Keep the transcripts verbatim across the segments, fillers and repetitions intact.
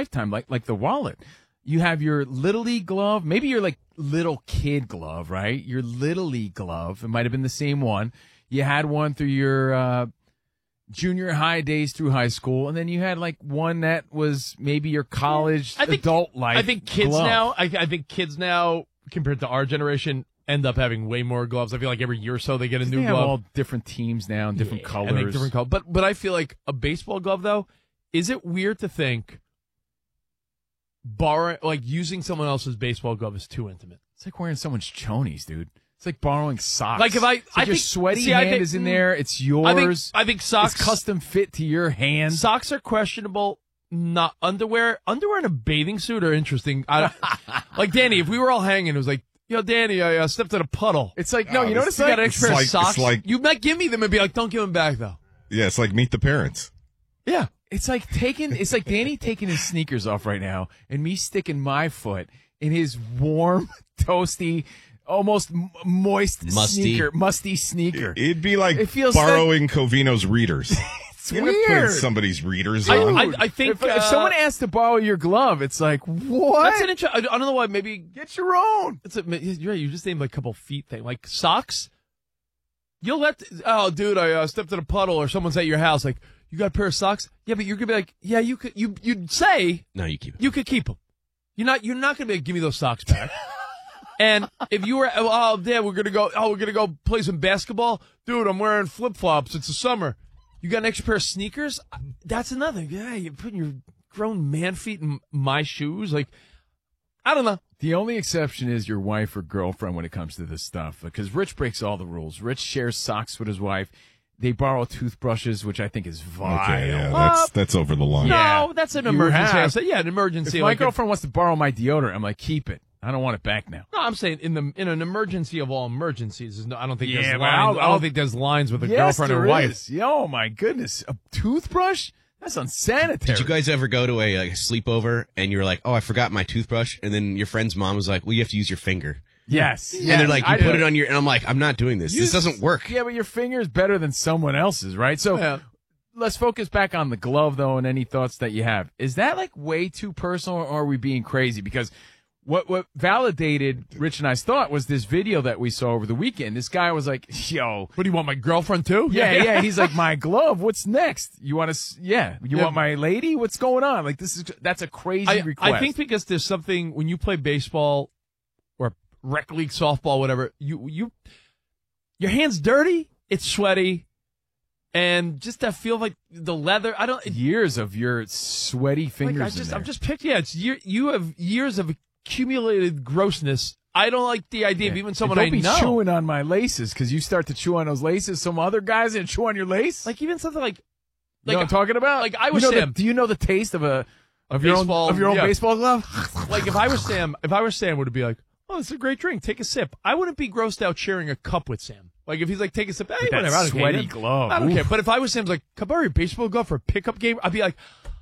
lifetime, like like the wallet. You have your Little League glove, maybe your like little kid glove, right? Your Little League glove. It might have been the same one. You had one through your uh, junior high days through high school, and then you had like one that was maybe your college I think, adult life. I think kids glove. now. I, I think kids now, compared to our generation, end up having way more gloves. I feel like every year or so they get a new they have glove. all different teams now and different Yeah, colors. and make different colors. But but I feel like a baseball glove though. Is it weird to think borrowing, like using someone else's baseball glove is too intimate? It's like wearing someone's chonies, dude. It's like borrowing socks. Like if I, It's like I your think, sweaty see, I hand think, is in there. It's yours. I think, I think socks It's custom fit to your hand. Socks are questionable. Not underwear. Underwear in a bathing suit are interesting. I, like Danny, if we were all hanging, it was like, yo, Danny, I uh, stepped in a puddle. It's like no, Oh, you know what it's it's You got like? an extra pair like- of socks. it's like- You might give me them and be like, don't give them back though. Yeah, it's like Meet the Parents. Yeah. It's like taking. It's like Danny taking his sneakers off right now, and me sticking my foot in his warm, toasty, almost m- moist Musty. sneaker, musty sneaker. It'd be like It feels borrowing Covino's readers. It's You're not weird. putting somebody's readers I- on. I- I think, if, if uh, someone asks to borrow your glove, it's like what? That's an inter- I don't know why. Maybe Get your own. it's a, you're right. You just named like a couple feet thing, like socks. You'll let oh, dude, I uh, stepped in a puddle, or someone's at your house, like you got a pair of socks. Yeah, but you're gonna be like, yeah, you could. You you'd say No, you keep it. you could keep them. You're not. You're not gonna be like, give me those socks back. And if you were, oh, Dad, we're gonna go. Oh, we're gonna go play some basketball, dude. I'm wearing flip flops. It's the summer. You got an extra pair of sneakers? That's another. Yeah, you're putting your grown man feet in my shoes. Like, I don't know. The only exception is your wife or girlfriend when it comes to this stuff, because Rich breaks all the rules. Rich shares socks with his wife. They borrow toothbrushes, which I think is vile. Okay, yeah, Uh, that's that's over the line. Yeah. No, that's an You emergency. have- I said, yeah, an emergency. If my like if- girlfriend wants to borrow my deodorant, I'm like, keep it. I don't want it back now. No, I'm saying in the in an emergency of all emergencies. There's no, I don't think Yeah, there's but lines. I'll- I don't I'll- think there's lines with a Yes, girlfriend or there wife. is. Yeah, oh my goodness, a toothbrush? That's unsanitary. Did you guys ever go to a, a sleepover and you were like, oh, I forgot my toothbrush? And then your friend's mom was like, well, you have to use your finger. Yes. And they're like, you I put do. it on your, and I'm like, I'm not doing this. Use- This doesn't work. Yeah, but your finger is better than someone else's, right? So Yeah. let's focus back on the glove, though, and any thoughts that you have. Is that like way too personal, or are we being crazy? Because what what validated Rich and I's thought was this video that we saw over the weekend. This guy was like, yo. What do you want, my girlfriend too? Yeah, yeah. He's like, my glove. What's next? You want to? Yeah. You Yeah. want my lady? What's going on? Like, this is that's a crazy I, request. I think because there's something when you play baseball or rec league softball, whatever, you you your hands dirty, it's sweaty, and just that feel like the leather. I don't. It, years of your sweaty fingers. like, I in just there. I'm just picking. Yeah, it's year, you have years of accumulated grossness. I don't like the idea of even someone don't I be know. chewing on my laces, because you start to chew on those laces. Some other guys and chew on your lace. Like even something like You like know what I'm talking about? like I You was know the- Sam. do you know the taste of a of your baseball, own of your own yeah. baseball glove? like if I was Sam, if I was Sam, would it be like, oh, this is a great drink. Take a sip. I wouldn't be grossed out sharing a cup with Sam. Like if he's like, take a sip, hey, With that whatever. I don't sweaty care. glove. I don't Oof. care. But if I was Sam's like, can I borrow your baseball glove for a pickup game? I'd be like,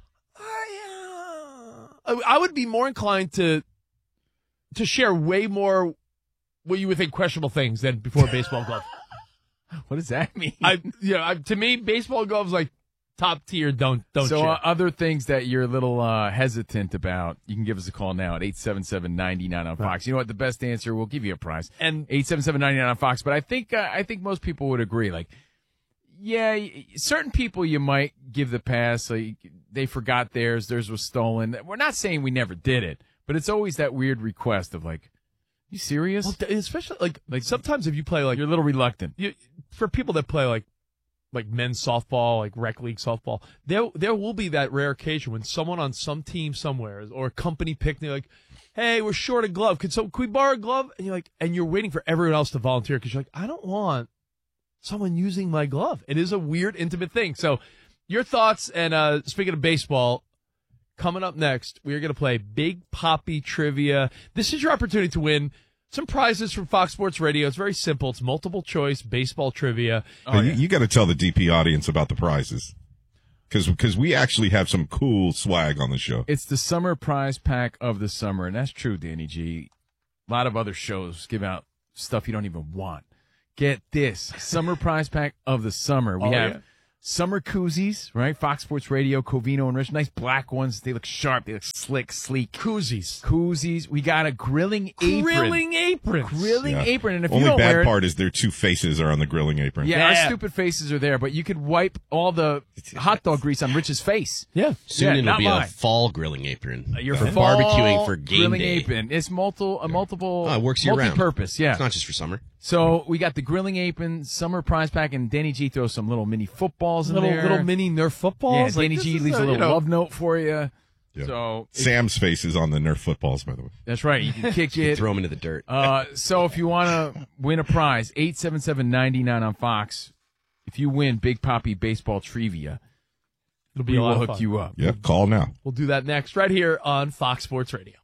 I, uh... I would be more inclined to to share way more what you would think questionable things than before a baseball glove. What does that mean? I, you know, I, to me, baseball gloves like top tier. Don't don't so share. uh, other things that you're a little uh, hesitant about, you can give us a call now at eight seven seven, nine nine on Fox. You know what? The best answer, we'll give you a prize. And eight seven seven, nine nine on Fox. But I think uh, I think most people would agree. Like, yeah, y- certain people you might give the pass. Like, they forgot theirs. Theirs was stolen. We're not saying we never did it, but it's always that weird request of like, you serious? well, th- especially like like sometimes if you play like You're a little reluctant. you, for people that play like like men's softball, like rec league softball, there there will be that rare occasion when someone on some team somewhere or a company picnic, like, hey, we're short a glove. Could so can we borrow a glove? And you're like, and you're waiting for everyone else to volunteer because you're like, I don't want someone using my glove. It is a weird, intimate thing. So, your thoughts. And uh, speaking of baseball, coming up next, we are going to play Big Poppy Trivia. This is your opportunity to win some prizes from Fox Sports Radio. It's very simple. It's multiple choice baseball trivia. But you, you got to tell the D P audience about the prizes, because we actually have some cool swag on the show. It's the summer prize pack of the summer, and that's true, Danny G. A lot of other shows give out stuff you don't even want. Get this summer prize pack of the summer. We Oh, have yeah. Summer koozies, right? Fox Sports Radio, Covino and Rich. Nice black ones. They look sharp. They look slick, sleek. Koozies. Koozies. We got a grilling apron. Grilling aprons. Grilling Yeah. apron. And if Only you don't bad wear it, part is their two faces are on the grilling apron. yeah, Yeah. our stupid faces are there, but you could wipe all the hot dog grease on Rich's face. Yeah. Soon Yeah, it'll not be mine. a fall grilling apron. Your for fall barbecuing for game grilling day. apron. It's multiple, a multiple, Oh, it works year round. multi-purpose. Yeah. It's not just for summer. So we got the grilling apron, summer prize pack, and Danny G throws some little mini footballs in Little there. little mini Nerf yeah, footballs. Like, Danny this G is leaves a, a, little you know, love note for you. Yeah. So Sam's face is on the Nerf footballs, by the way. that's right. You can kick it. Throw them into the dirt. Uh, so if you want to win a prize, eight seven seven, nine nine on Fox. If you win Big Poppy Baseball Trivia, It'll be we a lot will of hook fun. you up. Yep, call now. We'll do that next, right here on Fox Sports Radio.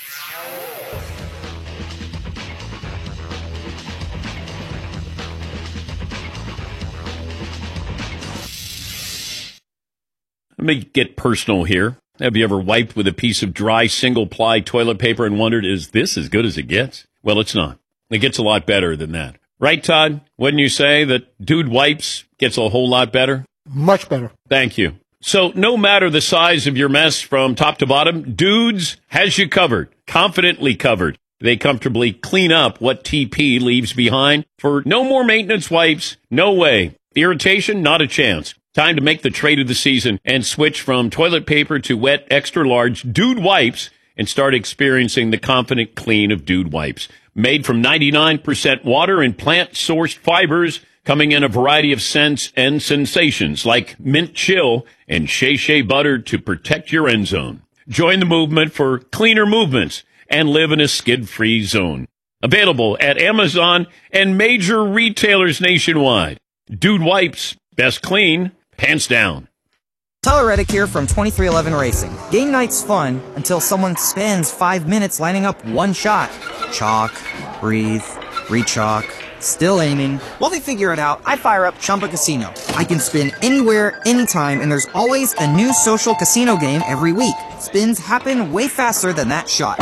Let me get personal here. Have you ever wiped with a piece of dry single-ply toilet paper and wondered, is this as good as it gets? Well, it's not. It gets a lot better than that. Right, Todd? Wouldn't you say that Dude Wipes gets a whole lot better? Much better. Thank you. So no matter the size of your mess from top to bottom, Dudes has you covered, confidently covered. They comfortably clean up what T P leaves behind for no more maintenance wipes. No way. Irritation? Not a chance. Time to make the trade of the season and switch from toilet paper to wet, extra large Dude Wipes and start experiencing the confident clean of Dude Wipes. Made from ninety-nine percent water and plant-sourced fibers, coming in a variety of scents and sensations like mint chill and Shea Shea butter to protect your end zone. Join the movement for cleaner movements and live in a skid-free zone. Available at Amazon and major retailers nationwide. Dude Wipes, best clean, hands down. Tyler Reddick here from twenty-three eleven Racing. Game night's fun until someone spends five minutes lining up one shot. Chalk, breathe, re-chalk, still aiming. While they figure it out, I fire up Chumba Casino. I can spin anywhere, anytime, and there's always a new social casino game every week. Spins happen way faster than that shot.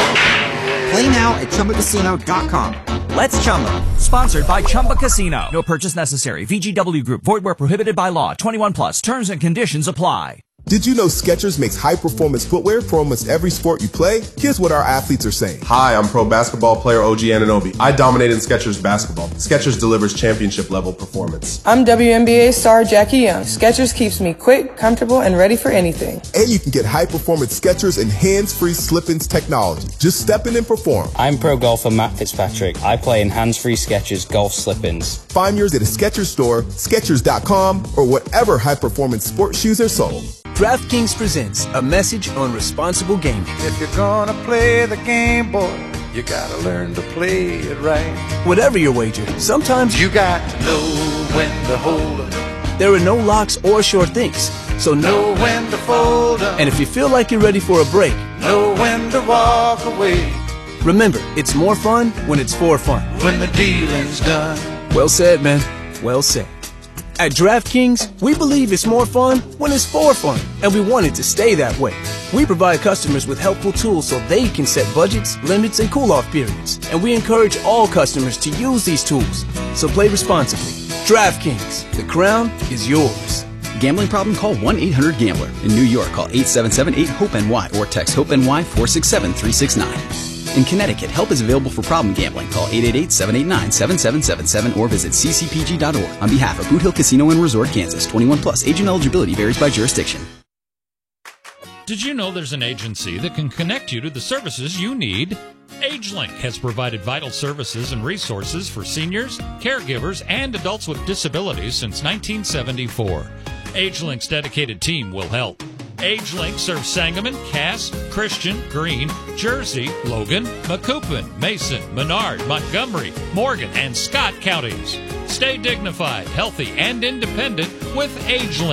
Play now at Chumba Casino dot com. Let's Chumba. Sponsored by Chumba Casino. No purchase necessary. V G W Group. Void where prohibited by law. twenty-one plus. Terms and conditions apply. Did you know Skechers makes high-performance footwear for almost every sport you play? Here's what our athletes are saying. Hi, I'm pro basketball player O G Anunoby. I dominate in Skechers basketball. Skechers delivers championship-level performance. I'm W N B A star Jackie Young. Skechers keeps me quick, comfortable, and ready for anything. And you can get high-performance Skechers and hands-free slip-ins technology. Just step in and perform. I'm pro golfer Matt Fitzpatrick. I play in hands-free Skechers golf slip-ins. Find yours at a Skechers store, Skechers dot com, or whatever high-performance sports shoes are sold. DraftKings presents a message on responsible gaming. If you're gonna play the game, boy, you gotta learn to play it right. Whatever your wager, sometimes you got to know when to hold up. There are no locks or sure things, so know when to fold up. And if you feel like you're ready for a break, know when to walk away. Remember, it's more fun when it's for fun. When the dealing's done. Well said, man. Well said. At DraftKings, we believe it's more fun when it's for fun, and we want it to stay that way. We provide customers with helpful tools so they can set budgets, limits, and cool-off periods, and we encourage all customers to use these tools. So play responsibly. DraftKings, the crown is yours. Gambling problem? Call one eight hundred gambler. In New York, call eight seven seven eight hope N Y or text HOPE-NY four six seven three six nine. In Connecticut, help is available for problem gambling. Call eight eight eight, seven eight nine, seven seven seven seven or visit c c p g dot org. On behalf of Boot Hill Casino and Resort, Kansas, twenty-one plus. Age and eligibility varies by jurisdiction. Did you know there's an agency that can connect you to the services you need? AgeLink has provided vital services and resources for seniors, caregivers, and adults with disabilities since nineteen seventy-four. AgeLink's dedicated team will help. AgeLink serves Sangamon, Cass, Christian, Greene, Jersey, Logan, Macoupin, Mason, Menard, Montgomery, Morgan, and Scott counties. Stay dignified, healthy, and independent with AgeLink.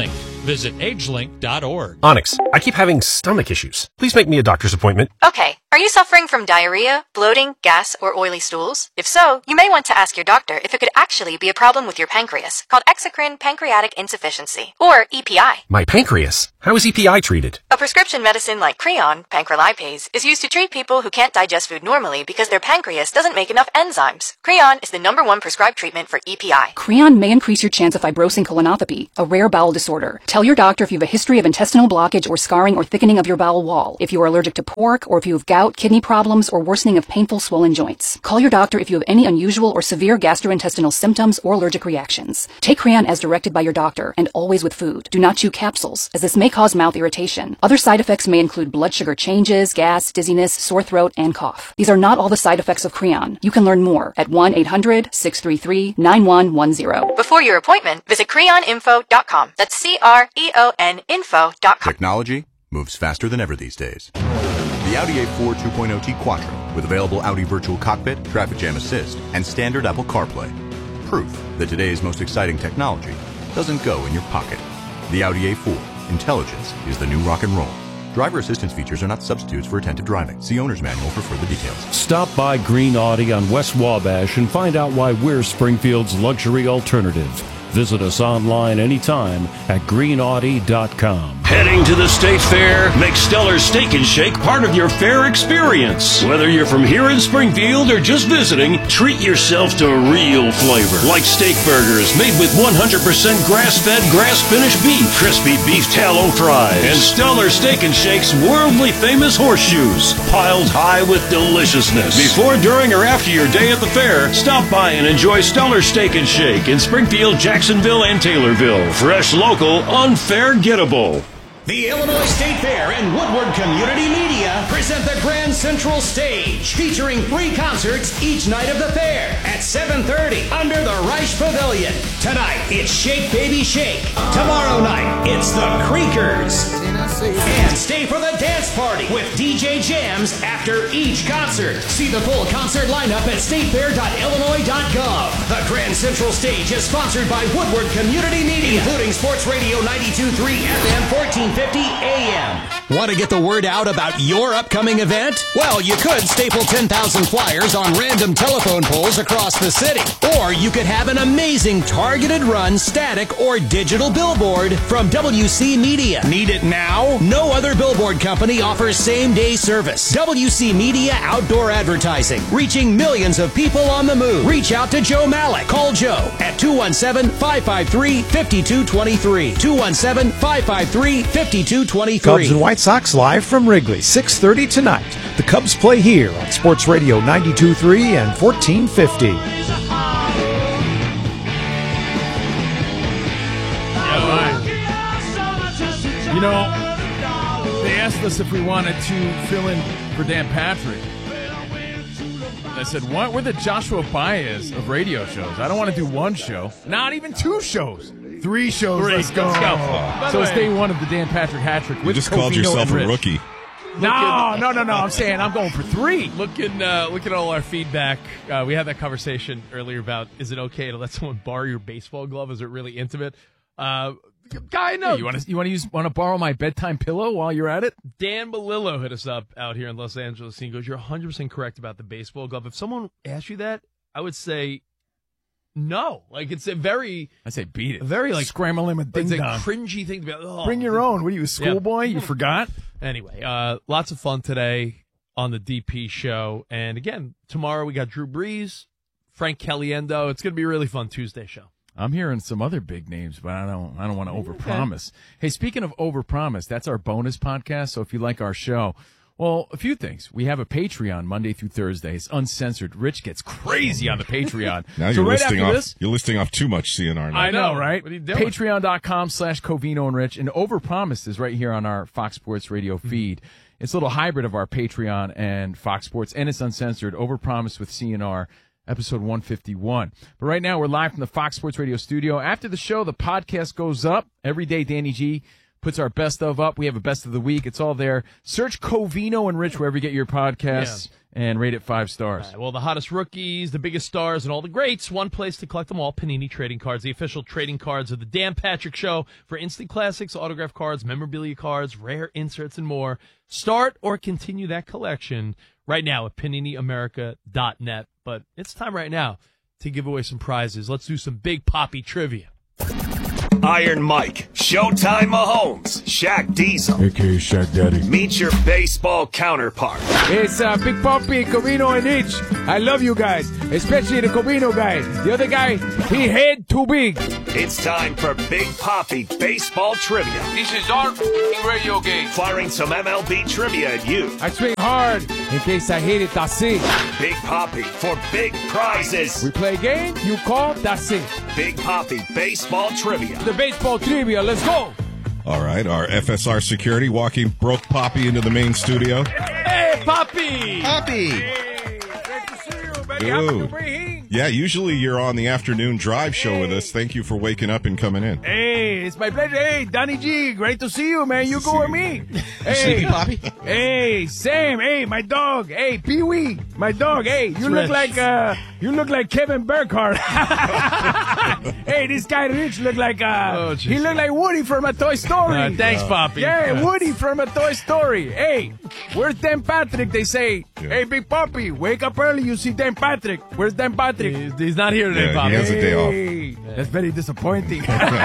Visit agelink dot org. Onyx, I keep having stomach issues. Please make me a doctor's appointment. Okay, are you suffering from diarrhea, bloating, gas, or oily stools? If so, you may want to ask your doctor if it could actually be a problem with your pancreas, called exocrine pancreatic insufficiency, or E P I. My pancreas? How is E P I treated? A prescription medicine like Creon, pancrelipase, is used to treat people who can't digest food normally because their pancreas doesn't make enough enzymes. Creon is the number one prescribed treatment for E P I. Creon may increase your chance of fibrosing colonopathy, a rare bowel disorder. Tell your doctor if you have a history of intestinal blockage or scarring or thickening of your bowel wall, if you are allergic to pork, or if you have gout, kidney problems, or worsening of painful swollen joints. Call your doctor if you have any unusual or severe gastrointestinal symptoms or allergic reactions. Take Creon as directed by your doctor, and always with food. Do not chew capsules, as this may cause mouth irritation. Other side effects may include blood sugar changes, gas, dizziness, sore throat, and cough. These are not all the side effects of Creon. You can learn more at one eight hundred, six three three, nine one one zero. Before your appointment, visit creon info dot com. That's C R E O N info dot com. Technology moves faster than ever these days. The Audi A four two point oh T Quattro with available Audi Virtual Cockpit, Traffic Jam Assist, and standard Apple CarPlay. Proof that today's most exciting technology doesn't go in your pocket. The Audi A four. Intelligence is the new rock and roll. Driver assistance features are not substitutes for attentive driving. See owner's manual for further details. Stop by Green Audi on West Wabash and find out why we're Springfield's luxury alternative. Visit us online anytime at green audi dot com. Heading to the State Fair? Make Stellar Steak and Shake part of your fair experience. Whether you're from here in Springfield or just visiting, treat yourself to real flavor. Like steak burgers made with one hundred percent grass-fed, grass-finished beef, crispy beef tallow fries, and Stellar Steak and Shake's worldly famous horseshoes, piled high with deliciousness. Before, during, or after your day at the fair, stop by and enjoy Stellar Steak and Shake in Springfield, Jacksonville, and Taylorville. Fresh, local, unforgettable. The Illinois State Fair and Woodward Community Media present the Grand Central Stage, featuring three concerts each night of the fair at seven thirty under the Reich Pavilion. Tonight, it's Shake Baby Shake. Tomorrow night, it's the Creakers. And stay for the dance party with D J Jams after each concert. See the full concert lineup at state fair dot illinois dot gov. The Grand Central Stage is sponsored by Woodward Community Media, including Sports Radio ninety-two point three F M, fourteen fifty A M. Want to get the word out about your upcoming event? Well, you could staple ten thousand flyers on random telephone poles across the city. Or you could have an amazing targeted run, static, or digital billboard from W C Media. Need it now? No other billboard company offers same-day service. W C Media Outdoor Advertising, reaching millions of people on the move. Reach out to Joe Malik. Call Joe at two one seven, five five three, five two two three. two one seven, five five three, five two two three. Cubs and White Sox live from Wrigley, six thirty tonight. The Cubs play here on Sports Radio ninety-two point three and fourteen fifty. You know, they asked us if we wanted to fill in for Dan Patrick. I said, what? We're the Joshua Baez of radio shows. I don't want to do one show. Not even two shows. Three shows. Three. Let's go. Let's go. So it's day one of the Dan Patrick hat trick. You just called yourself a rookie. No, no, no, no. I'm saying I'm going for three. Looking, uh, look at all our feedback. Uh, we had that conversation earlier about, is it okay to let someone borrow your baseball glove? Is it really intimate? Uh, guy, no. Hey, you want to you want to use want to borrow my bedtime pillow while you're at it? Dan Malillo hit us up out here in Los Angeles. He goes, "You're one hundred percent correct about the baseball glove. If someone asked you that, I would say no. Like, it's a very I say beat it. Very like scramble him a ding It's a dong. cringy thing to be. Like, oh. Bring your own. What are you, a schoolboy? Yeah. You forgot? Anyway, uh, lots of fun today on the D P show, and again tomorrow we got Drew Brees, Frank Caliendo. It's going to be a really fun Tuesday show. I'm hearing some other big names, but I don't I don't want to overpromise. Hey, speaking of overpromise, that's our bonus podcast. So if you like our show, well, a few things. We have a Patreon Monday through Thursday. It's uncensored. Rich gets crazy on the Patreon. Now so you're right listing after off this, you're listing off too much C N R now. I know, right? What are you doing? Patreon.com slash Covino and Rich. And Overpromised is right here on our Fox Sports Radio feed. It's a little hybrid of our Patreon and Fox Sports, and it's uncensored. Overpromised with C N R. Episode one fifty-one. But right now, we're live from the Fox Sports Radio studio. After the show, the podcast goes up. Every day, Danny G puts our best of up. We have a best of the week. It's all there. Search Covino and Rich wherever you get your podcasts. and rate it five stars. All right, well, the hottest rookies, the biggest stars, and all the greats, one place to collect them all, Panini Trading Cards, the official trading cards of the Dan Patrick Show for instant classics, autograph cards, memorabilia cards, rare inserts, and more. Start or continue that collection right now at panini america dot net. But it's time right now to give away some prizes. Let's do some Big Papi trivia. Iron Mike, Showtime Mahomes, Shaq Diesel, A K A Shaq Daddy. Meet your baseball counterpart. It's uh, Big Papi, Covino, and Itch. I love you guys, especially the Covino guy. The other guy, he head too big. It's time for Big Papi Baseball Trivia. This is our radio game. Firing some M L B trivia at you. I swing hard in case I hit it, that's it. Big Papi for big prizes. We play a game, you call, that's it. Big Papi Baseball Trivia. The baseball trivia, let's go. All right, our F S R security walking broke Papi into the main studio. Hey, Papi! Papi! Hey, great to see you, buddy. Dude. Happy to be here. Yeah, usually you're on the afternoon drive show with us. Thank you for waking up and coming in. Hey, it's my pleasure. Hey, Donnie G, great to see you, man. You go with me. Hey, Sleepy Papi? Hey, Sam. Hey, my dog. Hey, Pee Wee, my dog. Hey, you look Rich. like uh, you look like Kevin Burkhardt. Hey, this guy Rich look like uh, Oh, he look like Woody from a Toy Story. Uh, thanks, Papi. Yeah, Yeah. Woody from a Toy Story. Hey, where's Dan Patrick? They say. Yeah. Hey, Big Papi, wake up early. You see Dan Patrick. Where's Dan Patrick? He's, he's not here today, Yeah, Papi. he has a day off. Hey, that's very disappointing.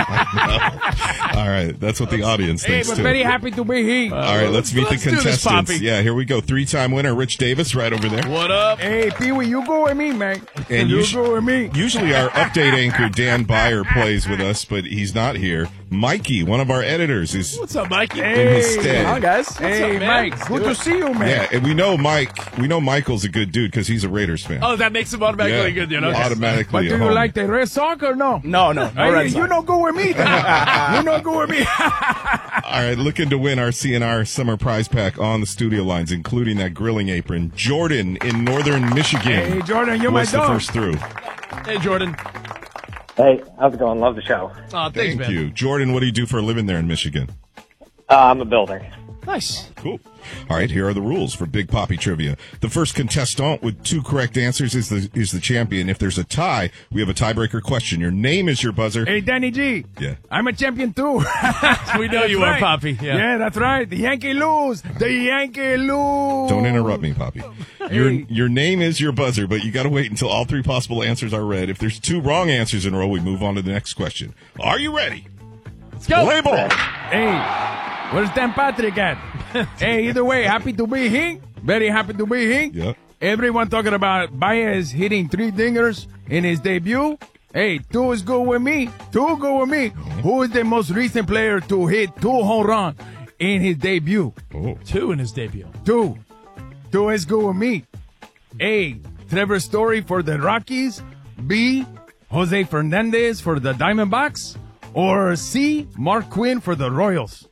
All right, that's what the audience Hey, thinks, but too. very happy to be here. All right, let's meet let's the do this, contestants. Papi. Yeah, here we go. Three-time winner Rich Davis right over there. What up? Hey, Pee Wee, you go with me, man. And you us- go with me. Usually our update anchor, Dan Byer, plays with us, but he's not here. Mikey, one of our editors, is What's up, Mikey? in his stead. Hi, guys. What's Hey, up, man? Mike. Let's Good do to it. see you, man. Yeah, and we know Mike. We know Michael's a good dude because he's a Raiders fan. Oh, that makes him automatically Yeah. good, you know? Automatically. But do a you homie. like the Red Sox or no? No, no, no Hey, Red you Sox. don't go with me. Then. you don't go with me. All right, looking to win our C N R summer prize pack on the studio lines, including that grilling apron. Jordan in northern Michigan. Hey, Jordan, you're my was the dog. first through. Hey, Jordan. Hey, how's it going? Love the show. Oh, thanks, Thank man. you. Jordan, what do you do for a living there in Michigan? Uh, I'm a builder. Nice. Cool. All right, here are the rules for Big Papi Trivia. The first contestant with two correct answers is the is the champion. If there's a tie, we have a tiebreaker question. Your name is your buzzer. Hey, Danny G. Yeah. I'm a champion too. We know you That's are, right. Papi. Yeah. Yeah, that's right. The Yankee lose. The Yankee lose. Don't interrupt me, Papi. Your Hey. your name is your buzzer, but you got to wait until all three possible answers are read. If there's two wrong answers in a row, we move on to the next question. Are you ready? Let's go. Label. Hey, where's Dan Patrick at? Hey, either way, happy to be here. Very happy to be here. Yeah. Everyone talking about Baez hitting three dingers in his debut. Hey, two is good with me. Two good with me. Who is the most recent player to hit two home runs in his debut? Oh. Two in his debut. Two. Two is good with me. A, Trevor Story for the Rockies. B, Jose Fernandez for the Diamondbacks. Or C, Mark Quinn for the Royals.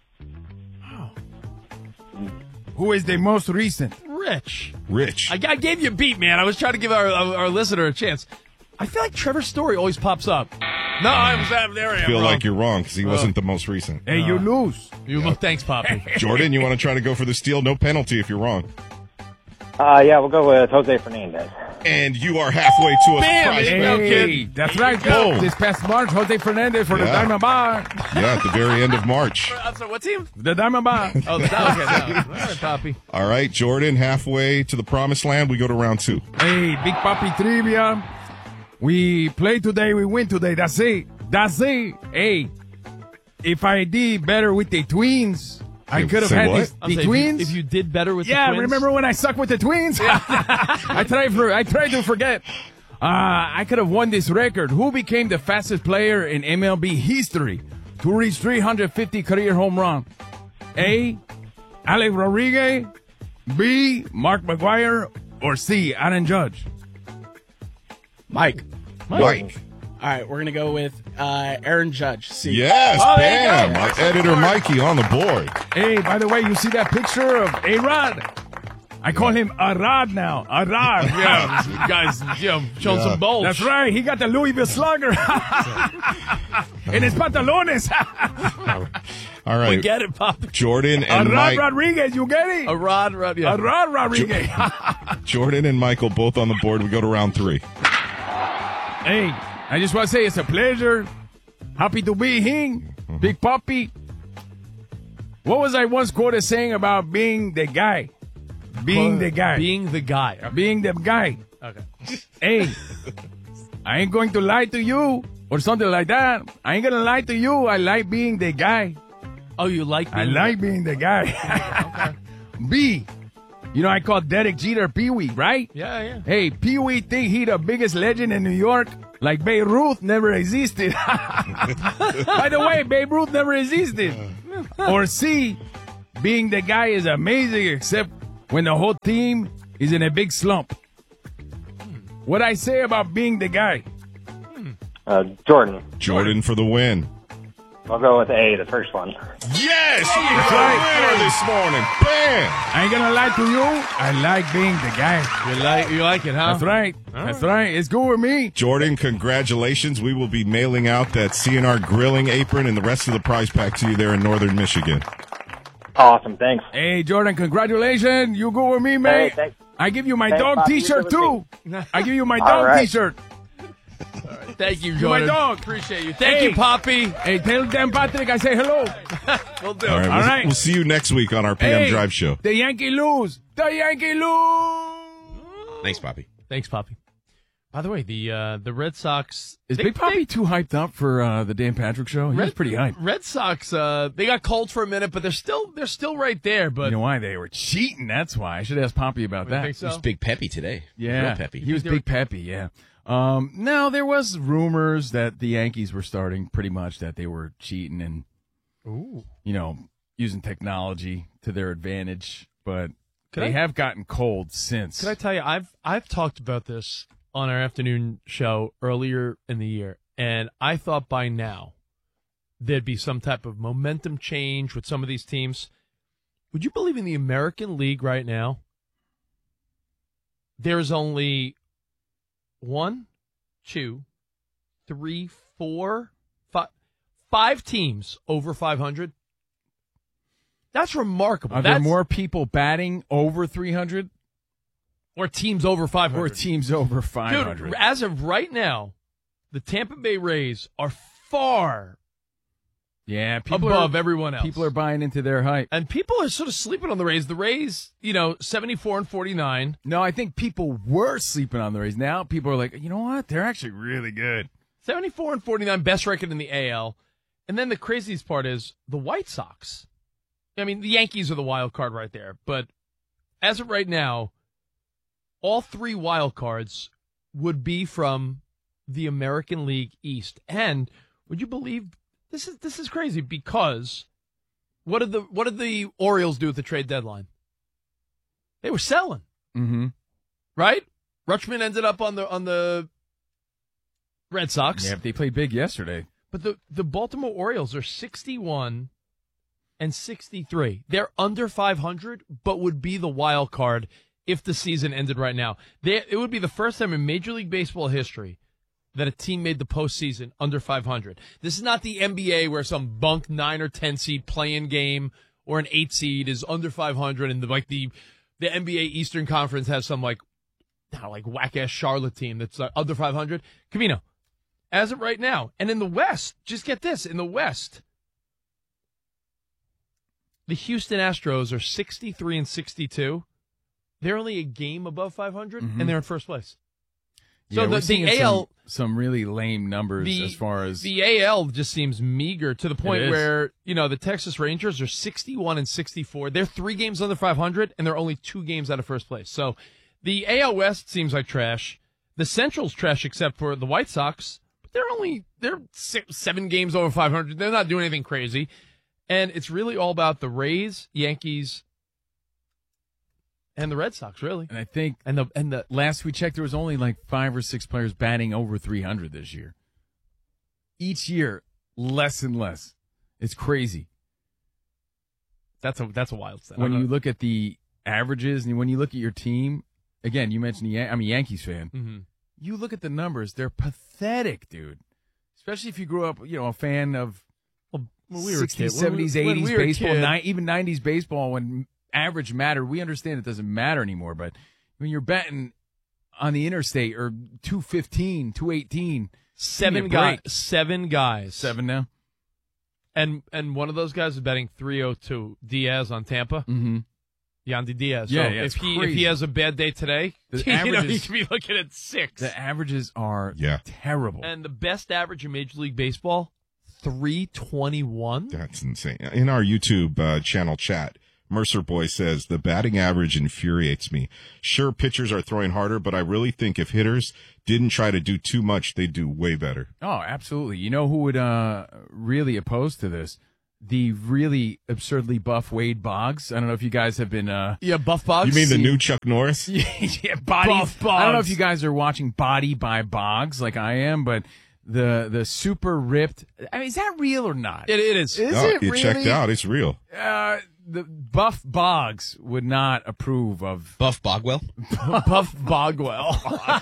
Who is the most recent? Rich. Rich. I, I gave you a beat, man. I was trying to give our, our, our listener a chance. I feel like Trevor Story always pops up. No, I was there. I am feel wrong. like you're wrong because he wasn't the most recent. Hey, you lose. You look. Thanks, Papi. Jordan, you want to try to go for the steal? No penalty if you're wrong. Uh, yeah, we'll go with Jose Fernandez. And you are halfway to a Bam! prize. There you go, Hey, kid. that's right. go. This past March, Jose Fernandez for Yeah. the Diamondbacks. Yeah, at the very end of March. I'm sorry, what team? The Diamondbacks. Oh, the okay, no. All right, Papi. All right, Jordan, halfway to the promised land. We go to round two. Hey, Big Papi Trivia. We play today, we win today. That's it. That's it. Hey, if I did better with the twins, I Say- could have say had what? this, I'm the saying, twins. If you, if you did better with yeah, the twins. remember when I sucked with the twins? I tried for, I tried to forget. Uh, I could have won this record. Who became the fastest player in M L B history to reach three hundred fifty career home run? A, Alex Rodriguez. B, Mark McGwire. Or C, Aaron Judge. Mike. Mike. All right, we're going to go with uh, Aaron Judge. C. Yes, Oh, there you bam. go. Our editor Mikey on the board. Hey, by the way, you see that picture of A-Rod? I call him Arad now. Arad. Yeah, this guy's you know, showing Yeah. some bulge. That's right. He got the Louisville Slugger. In his pantalones. All right. We get it, Pop. Jordan and Rod Mike. Rodriguez, you get it? A Rod, Rod, yeah. A Rod Rodriguez. Jordan and Michael both on the board. We go to round three. Hey, I just want to say it's a pleasure. Happy to be here. Big Papi. What was I once quoted saying about being the guy? Being the guy. Being the guy. Okay. Being the guy. Okay. Hey, I ain't going to lie to you or something like that. I ain't going to lie to you. I like being the guy. Oh, you like being I the like guy. being the guy. B. You know, I call Derek Jeter Pee-wee, right? Yeah, yeah. Hey, Pee-wee think he the biggest legend in New York, like Babe Ruth never existed. By the way, Babe Ruth never existed. Or C, being the guy is amazing except when the whole team is in a big slump. What I say about being the guy? Uh, Jordan. Jordan for the win. I'll go with A, the first one. Yes! That's right. Winner this morning. Bam! I ain't gonna lie to you. I like being the guy. You like, you like it, huh? That's right. All That's right. right. It's good with me. Jordan, congratulations. We will be mailing out that C N R grilling apron and the rest of the prize pack to you there in northern Michigan. Awesome, thanks. Hey, Jordan, congratulations. You go with me, mate. Hey, thanks. I give you my Thanks, dog Bobby. You T-shirt, go too. I give you my All dog right. T-shirt. Thank you, You're Jordan. my dog. Appreciate you. Thank Hey. you, Poppy. Hey, tell Dan Patrick I say hello. We'll do All right. it. We'll, All right. we'll see you next week on our P M Hey, Drive show. The Yankee lose. The Yankee lose. Thanks, Poppy. Thanks, Poppy. By the way, the uh, the Red Sox Is they- Big Poppy too hyped up for uh, the Dan Patrick show? He was Red, pretty hyped. Red Sox, uh, they got cold for a minute, but they're still they're still right there. But You know why? They were cheating. That's why. I should ask Poppy about You that. think so? He's Big Peppy today. Yeah, Real Peppy. he was Big Peppy. Yeah. Um, no, there was rumors that the Yankees were starting pretty much that they were cheating and, Ooh. you know, using technology to their advantage. But Could they I- have gotten cold since. Can I tell you, I've I've talked about this on our afternoon show earlier in the year, and I thought by now there'd be some type of momentum change with some of these teams. Would you believe in the American League right now? There's only one, two, three, four, five, five teams over five hundred. That's remarkable. Are there That's, more people batting over three hundred or teams over five hundred? or teams over five hundred? Dude, as of right now, the Tampa Bay Rays are far Yeah, people above are, everyone else. people are buying into their hype. And people are sort of sleeping on the Rays. The Rays, you know, seventy-four and forty-nine. No, I think people were sleeping on the Rays. Now people are like, you know what? They're actually really good. seventy-four and forty-nine, best record in the A L. And then the craziest part is the White Sox. I mean, the Yankees are the wild card right there. But as of right now, all three wild cards would be from the American League East. And would you believe this is this is crazy because what did the what did the Orioles do at the trade deadline? They were selling. Mm-hmm. Right? Rutschman ended up on the on the Red Sox. Yeah, they played big yesterday. But the, the Baltimore Orioles are sixty-one and sixty-three. They're under five hundred, but would be the wild card if the season ended right now. They, it would be the first time in Major League Baseball history that a team made the postseason under five hundred. This is not the N B A where some bunk nine or ten seed play-in game or an eight seed is under five hundred, and the, like the the N B A Eastern Conference has some like I don't know, like whack-ass Charlotte team that's uh, under five hundred. Camino, as of right now, and in the West, just get this, in the West, the Houston Astros are sixty-three and sixty-two. They're only a game above five hundred, Mhm. and they're in first place. So Yeah, the, we're the seeing A L, some, some really lame numbers the, as far as the A L just seems meager to the point is. where, you know, the Texas Rangers are sixty-one and sixty-four. They're three games under five hundred, and they're only two games out of first place. So the A L West seems like trash. The Central's trash except for the White Sox. But they're only they're six, seven games over five hundred. They're not doing anything crazy. And it's really all about the Rays, Yankees, and the Red Sox, really. And I think and the and the last we checked, there was only like five or six players batting over three hundred this year. Each year, less and less. It's crazy. That's a that's a wild stat. When I'm you not- look at the averages and when you look at your team, again, you mentioned the Yan- I'm a Yankees fan. Mhm. You look at the numbers; they're pathetic, dude. Especially if you grew up, you know, a fan of When we were sixties, kid- when we- seventies, when eighties we were baseball, kid- ni- even nineties baseball, when average mattered. We understand it doesn't matter anymore, but when you're betting on the interstate or two fifteen, two eighteen, Seven guys. Seven guys. Seven now. And and one of those guys is betting three oh two. Diaz on Tampa. Mm-hmm. Yandy Diaz. Yeah, so yeah, if it's he crazy. if he has a bad day today, The you know, he averages- could be looking at six. The averages are Yeah. terrible. And the best average in Major League Baseball, three twenty-one. That's insane. In our YouTube uh, channel chat, Mercer Boy says, the batting average infuriates me. Sure, pitchers are throwing harder, but I really think if hitters didn't try to do too much, they'd do way better. Oh, absolutely. You know who would uh, really oppose to this? The really absurdly buff Wade Boggs. I don't know if you guys have been. Uh, yeah, Buff Boggs. You mean the new Chuck Norris? yeah, body. Buff I don't know if Boggs. you guys are watching Body by Boggs like I am, but the the super ripped. I mean, is that real or not? It, it is. Is Oh, it you really? checked out. It's real. Uh, the Buff Boggs would not approve of Buff Bogwell? Buff Bogwell.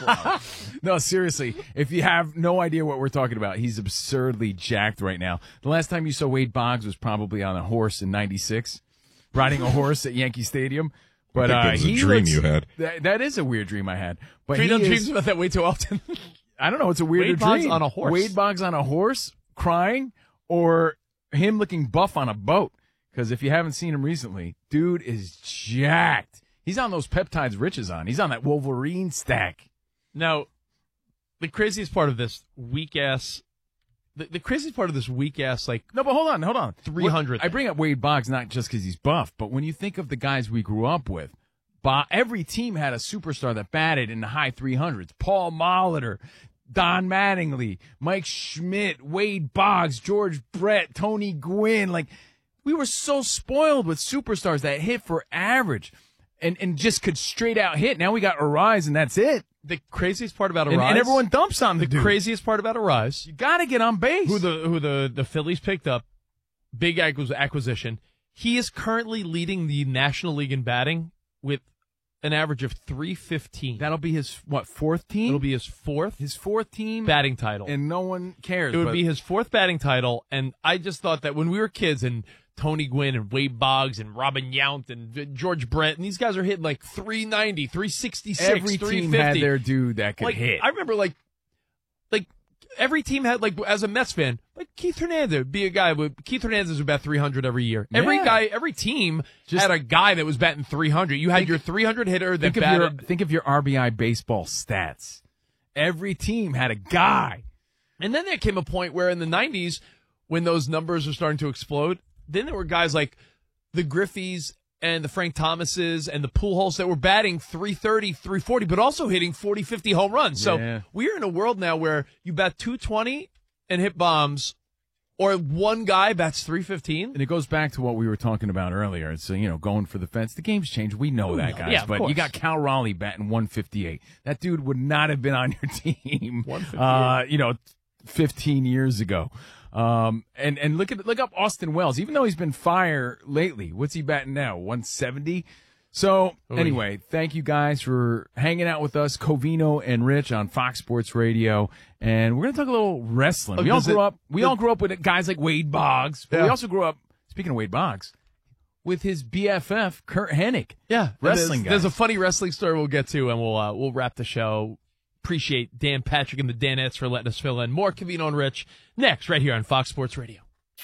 No, seriously. If you have no idea what we're talking about, he's absurdly jacked right now. The last time you saw Wade Boggs was probably on a horse in ninety-six, riding a horse at Yankee Stadium. But I think uh, that was a he dream looks- you had. That, that is a weird dream I had. But We he don't is- dream about that way too often. I don't know. It's a weirder Wade Boggs dream. on a horse. Wade Boggs on a horse crying, or him looking buff on a boat. Because if you haven't seen him recently, dude is jacked. He's on those peptides Rich is on. He's on that Wolverine stack. Now, the craziest part of this weak ass, the, the craziest part of this weak ass, like No, but hold on, hold on. three hundred. I bring up Wade Boggs not just because he's buff, but when you think of the guys we grew up with, Bo- every team had a superstar that batted in the high three hundreds. Paul Molitor, Don Mattingly, Mike Schmidt, Wade Boggs, George Brett, Tony Gwynn. Like, we were so spoiled with superstars that hit for average and, and just could straight out hit. Now we got Arise, and that's it. The craziest part about And, Arise, and everyone dumps on the, the dude. craziest part about Arise, You got to get on base. who the who the the Phillies picked up, big acquis- acquisition. He is currently leading the National League in batting with an average of three fifteen. That'll be his, what, fourth team? It'll be his fourth his fourth team. batting title. And no one cares. It would but- be his fourth batting title, and I just thought that when we were kids and Tony Gwynn and Wade Boggs and Robin Yount and George Brett, and these guys are hitting like three ninety, three sixty-six, Every three team fifty. had their dude that could like, hit. I remember like, like every team had like as a Mets fan, like Keith Hernandez would be a guy. With, Keith Hernandez would bat three hundred every year. Every Yeah. guy, every team Just- had a guy that was batting three hundred. You had Think- your three hundred hitter that think of your batted. think of your R B I baseball stats. Every team had a guy. And then there came a point where in the nineties, when those numbers were starting to explode, then there were guys like the Griffeys and the Frank Thomases and the Pujols that were batting three thirty, three forty, but also hitting forty, fifty home runs. So Yeah. we're in a world now where you bat two twenty and hit bombs, or one guy bats three fifteen. And it goes back to what we were talking about earlier. It's, uh, you know, going for the fence. The game's changed. We know that, guys. Yeah, of but course. you got Cal Raleigh batting one fifty-eight. That dude would not have been on your team, one fifty-eight. uh, you know, fifteen years ago. Um, and, and look at, look up Austin Wells. Even though he's been fire lately, what's he batting now? one seventy? So Oy. anyway, thank you guys for hanging out with us, Covino and Rich on Fox Sports Radio. And we're going to talk a little wrestling. Oh, we all does grew it- up, we all grew up with guys like Wade Boggs, but we Yeah. also grew up, speaking of Wade Boggs, with his B F F, Kurt Hennig. Yeah, Wrestling There's, guys. there's a funny wrestling story we'll get to, and we'll uh, we'll wrap the show. Appreciate Dan Patrick and the Danettes for letting us fill in. More Covino and Rich next, right here on Fox Sports Radio.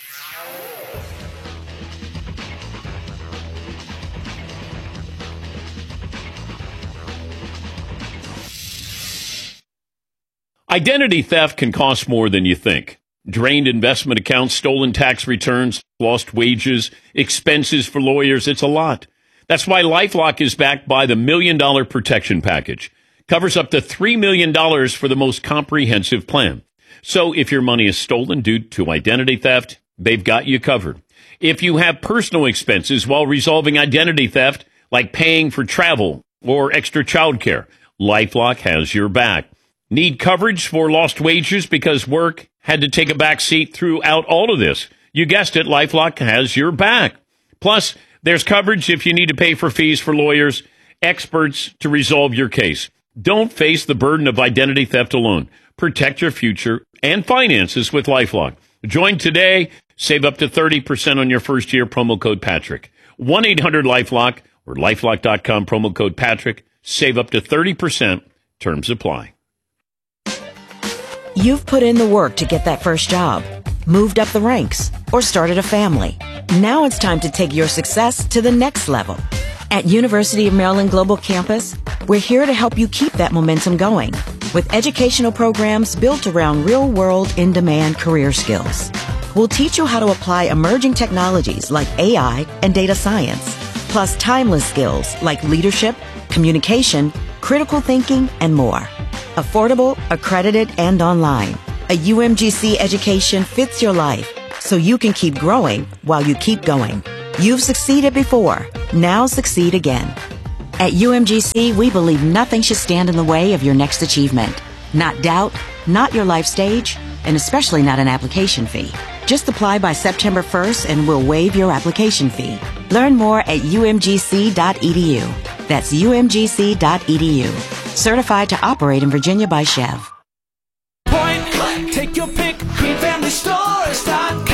Identity theft can cost more than you think. Drained investment accounts, stolen tax returns, lost wages, expenses for lawyers. It's a lot. That's why LifeLock is backed by the Million Dollar Protection Package. Covers up to three million dollars for the most comprehensive plan. So if your money is stolen due to identity theft, they've got you covered. If you have personal expenses while resolving identity theft, like paying for travel or extra childcare, LifeLock has your back. Need coverage for lost wages because work had to take a back seat throughout all of this? You guessed it, LifeLock has your back. Plus, there's coverage if you need to pay for fees for lawyers, experts to resolve your case. Don't face the burden of identity theft alone. Protect your future and finances with LifeLock. Join today. Save up to thirty percent on your first year, promo code Patrick. one eight hundred LifeLock or lifelock dot com, promo code Patrick. Save up to thirty percent. Terms apply. You've put in the work to get that first job, moved up the ranks, or started a family. Now it's time to take your success to the next level. At University of Maryland Global Campus, we're here to help you keep that momentum going with educational programs built around real-world, in-demand career skills. We'll teach you how to apply emerging technologies like A I and data science, plus timeless skills like leadership, communication, critical thinking, and more. Affordable, accredited, and online. A U M G C education fits your life so you can keep growing while you keep going. You've succeeded before. Now succeed again. At U M G C, we believe nothing should stand in the way of your next achievement. Not doubt, not your life stage, and especially not an application fee. Just apply by September first and we'll waive your application fee. Learn more at u m g c dot e d u. That's u m g c dot e d u. Certified to operate in Virginia by Chev. Point click, take your pick, green family stores dot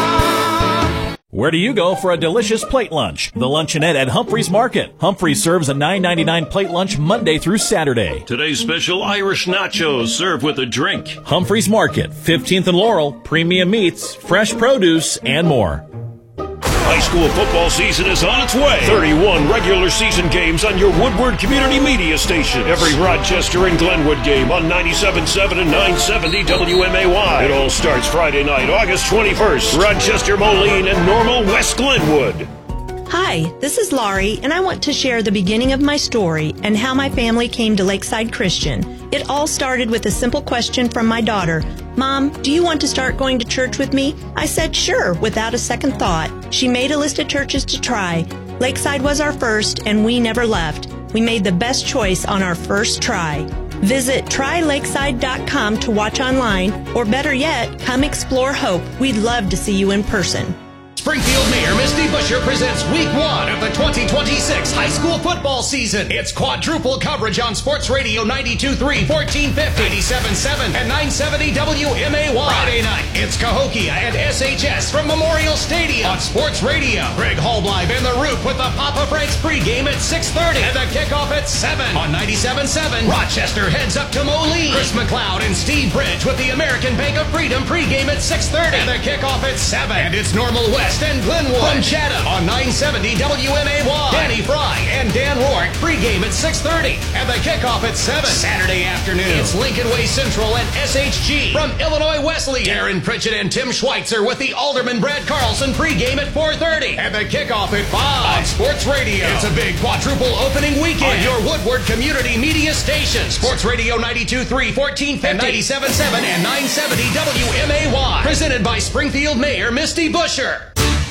com. Where do you go for a delicious plate lunch? The Luncheonette at Humphreys Market. Humphreys serves a nine ninety-nine plate lunch Monday through Saturday. Today's special Irish nachos served with a drink. Humphreys Market, fifteenth and Laurel, premium meats, fresh produce, and more. High school football season is on its way. thirty-one regular season games on your Woodward Community Media Station. Every Rochester and Glenwood game on ninety-seven point seven and nine seventy W M A Y. It all starts Friday night, August twenty-first. Rochester, Moline, and Normal West Glenwood. Hi, this is Laurie, and I want to share the beginning of my story and how my family came to Lakeside Christian. It all started with a simple question from my daughter. Mom, do you want to start going to church with me? I said sure, without a second thought. She made a list of churches to try. Lakeside was our first, and we never left. We made the best choice on our first try. Visit try lakeside dot com to watch online, or better yet, come explore Hope. We'd love to see you in person. Springfield Mayor Misty Buscher presents week one of the twenty twenty-six high school football season. It's quadruple coverage on Sports Radio ninety-two point three, fourteen fifty, ninety-seven point seven, and nine seventy W M A Y. Friday night, it's Cahokia and S H S from Memorial Stadium on Sports Radio. Greg Holbleib and The Roof with the Papa Frank's pregame at six thirty and the kickoff at seven on ninety-seven point seven. Rochester heads up to Moline. Chris McLeod and Steve Bridge with the American Bank of Freedom pregame at six thirty and the kickoff at seven. And it's Normal West and Glenwood from Chatham on nine seventy W M A Y. Danny Fry and Dan Rourke pregame at six thirty and the kickoff at seven. Saturday afternoon, it's Lincoln Way Central and S H G from Illinois Wesley. Darren Pritchett and Tim Schweitzer with the Alderman Brad Carlson pregame at four thirty and the kickoff at five on Sports Radio. It's a big quadruple opening weekend on your Woodward Community Media Station. Sports Radio ninety-two point three, fourteen fifty, ninety-seven point seven, and nine seventy W M A Y. Presented by Springfield Mayor Misty Buscher.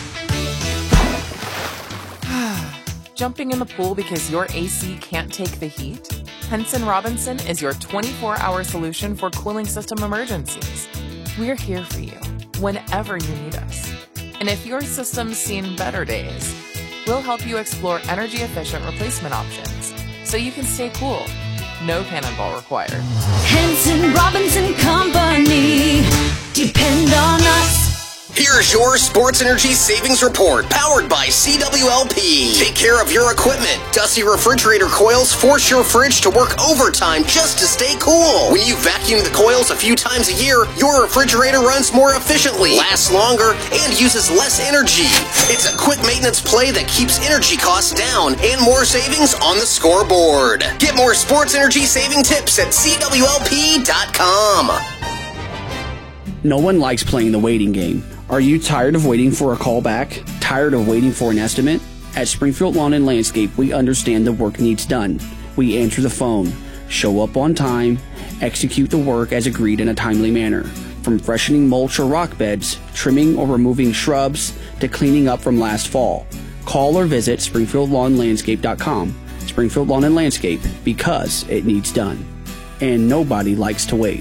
Jumping in the pool because your A C can't take the heat? Henson Robinson is your twenty-four hour solution for cooling system emergencies. We're here for you whenever you need us. And if your system's seen better days, we'll help you explore energy-efficient replacement options so you can stay cool. No cannonball required. Henson Robinson Company. Depend on us. Here's your Sports Energy Savings Report, powered by C W L P. Take care of your equipment. Dusty refrigerator coils force your fridge to work overtime just to stay cool. When you vacuum the coils a few times a year, your refrigerator runs more efficiently, lasts longer, and uses less energy. It's a quick maintenance play that keeps energy costs down and more savings on the scoreboard. Get more sports energy saving tips at C W L P dot com. No one likes playing the waiting game. Are you tired of waiting for a call back? Tired of waiting for an estimate? At Springfield Lawn and Landscape, we understand the work needs done. We answer the phone, show up on time, execute the work as agreed in a timely manner. From freshening mulch or rock beds, trimming or removing shrubs, to cleaning up from last fall. Call or visit Springfield Lawn Landscape dot com. Springfield Lawn and Landscape, because it needs done. And nobody likes to wait.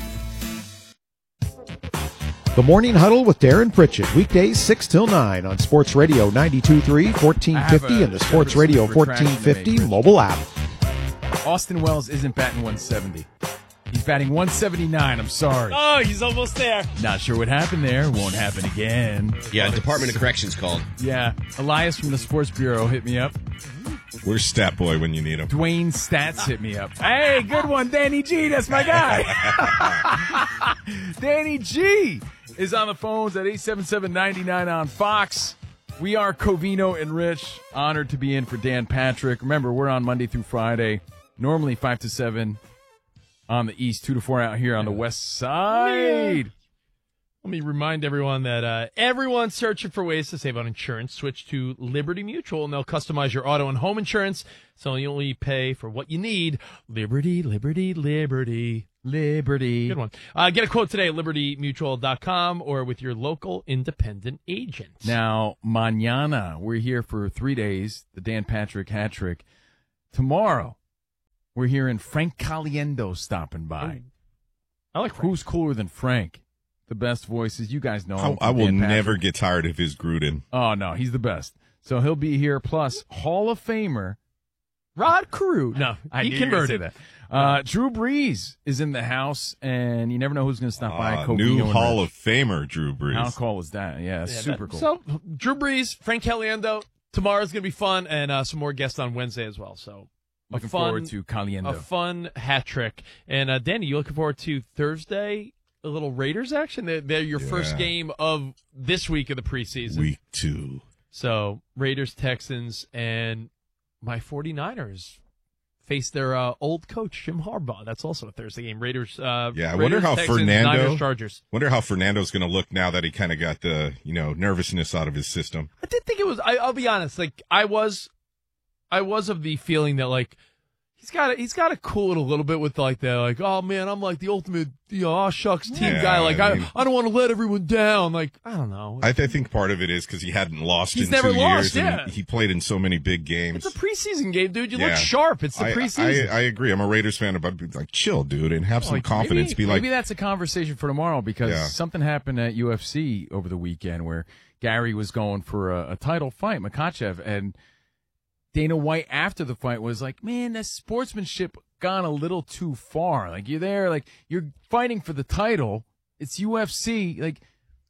The Morning Huddle with Darren Pritchett, weekdays six till nine on Sports Radio ninety-two point three, fourteen fifty, and the Sports Radio fourteen fifty mobile app. Austin Wells isn't batting one seventy. He's batting one seventy-nine. I'm sorry. Oh, he's almost there. Not sure what happened there. Won't happen again. Yeah, Department of Corrections called. Yeah. Elias from the Sports Bureau hit me up. Where's Stat Boy when you need him? Dwayne Stats hit me up. Hey, good one, Danny G. That's my guy. Danny G is on the phones at eight seven seven, nine nine on Fox. We are Covino and Rich. Honored to be in for Dan Patrick. Remember, we're on Monday through Friday, normally five to seven on the East, two to four out here on the West Side. Let me remind everyone that uh, everyone's searching for ways to save on insurance. Switch to Liberty Mutual, and they'll customize your auto and home insurance, so you only pay for what you need. Liberty, Liberty, Liberty. Liberty. Good one. Uh, get a quote today at liberty mutual dot com or with your local independent agent. Now, mañana, we're here for three days, the Dan Patrick hat trick. Tomorrow, we're hearing Frank Caliendo stopping by. I like Frank. Who's cooler than Frank? The best voices. You guys know him. I, I will Dan Patrick. never get tired of his Gruden. Oh, no, he's the best. So he'll be here, plus Hall of Famer Rod Carew. No, I he knew you were gonna converted. say that. Uh, Drew Brees is in the house, and you never know who's going to stop by. Uh, Covino new and Hall Rich. of Famer, Drew Brees. How cool is that? Yeah, Yeah, super that- cool. So, Drew Brees, Frank Caliendo. Tomorrow's going to be fun, and uh, some more guests on Wednesday as well. So, a Looking fun, forward to Caliendo. A fun hat trick. And, uh, Danny, you looking forward to Thursday, a little Raiders action? They're, they're your Yeah. first game of this week of the preseason. Week two. So, Raiders, Texans, and my 49ers face their uh, old coach, Jim Harbaugh. That's also a Thursday game. Raiders, uh, Yeah, I Raiders, wonder how Texans, Fernando. Niners, Chargers. Wonder how Fernando's going to look now that he kind of got the you know nervousness out of his system. I did think it was. I, I'll be honest. Like I was, I was of the feeling that like he's got to, he's got to cool it a little bit with like the like, oh man, I'm like the ultimate, you know, aw shucks team Yeah, guy. Like I I, mean- I don't want to let everyone down. Like I don't know. I, th- I think part of it is because he hadn't lost He's in never two lost, years, yeah. and he played in so many big games. It's a preseason game, dude. You Yeah. look sharp. It's the I, preseason. I, I agree. I'm a Raiders fan, but I'd be like, chill, dude, and have some Like, confidence. Maybe, be like, maybe that's a conversation for tomorrow because Yeah. something happened at U F C over the weekend where Gary was going for a, a title fight, Makhachev, and Dana White after the fight was like, man, that sportsmanship gone a little too far. Like you're there, like you're fighting for the title. It's U F C. Like,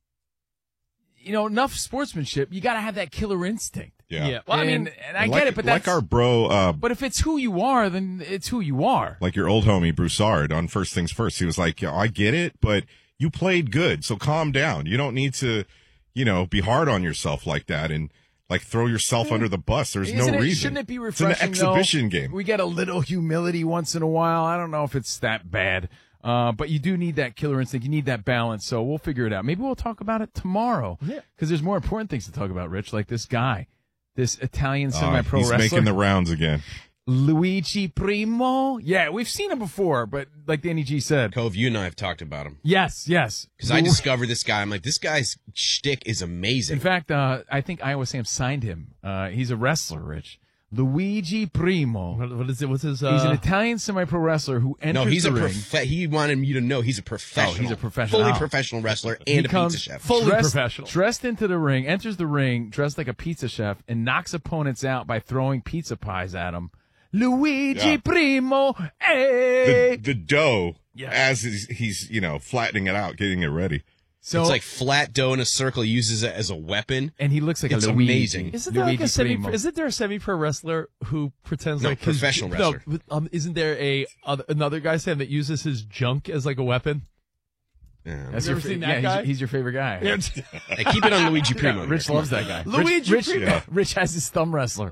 you know, enough sportsmanship. You got to have that killer instinct. yeah. Yeah. Well, I And- mean, and I And get like, it, but like that's, our bro, uh, but if it's who you are, then it's who you are. like your old homie Broussard on First Things First. He was like, yeah, I get it, but you played good, so calm down. You don't need to, you know, be hard on yourself like that and like throw yourself under the bus. There's Isn't no it, reason. Shouldn't it be It's an refreshing? exhibition though? game. We get a little humility once in a while. I don't know if it's that bad, uh, but you do need that killer instinct. You need that balance. So we'll figure it out. Maybe we'll talk about it tomorrow. Yeah. Because there's more important things to talk about, Rich, like this guy, this Italian Uh, semi-pro he's wrestler, making the rounds again. Luigi Primo. Yeah, we've seen him before, but like Danny G said, Cove, you and I have talked about him. yes, yes. Because I discovered this guy. I'm like, this guy's shtick is amazing. In fact, uh, I think Iowa Sam signed him. Uh, he's a wrestler, Rich. Luigi Primo. What, what is it? What's his? Uh, He's an Italian semi-pro wrestler who enters no, he's the a ring. prof- he wanted you to know he's a professional. Oh, he's a professional. Fully Oh. professional wrestler He and a comes pizza chef. Fully dressed, professional. Dressed into the ring, enters the ring dressed like a pizza chef, and knocks opponents out by throwing pizza pies at him. Luigi Yeah. Primo, hey! The, the dough, Yeah. as he's, he's, you know, flattening it out, getting it ready. So it's like flat dough in a circle. He uses it as a weapon. and he looks like It's a Luigi. amazing. Isn't there like Luigi a semi? Primo. Isn't there a semi-pro wrestler who pretends No, like his- professional no, wrestler. but, um, isn't there a other, another guy Sam that uses his junk as like a weapon? Yeah. That's You your ever fa- seen that yeah, guy? He's, he's your favorite guy. Hey, keep it on Luigi Primo. Yeah, Rich loves that guy. Luigi Rich, Rich, Primo. Rich has his thumb wrestler.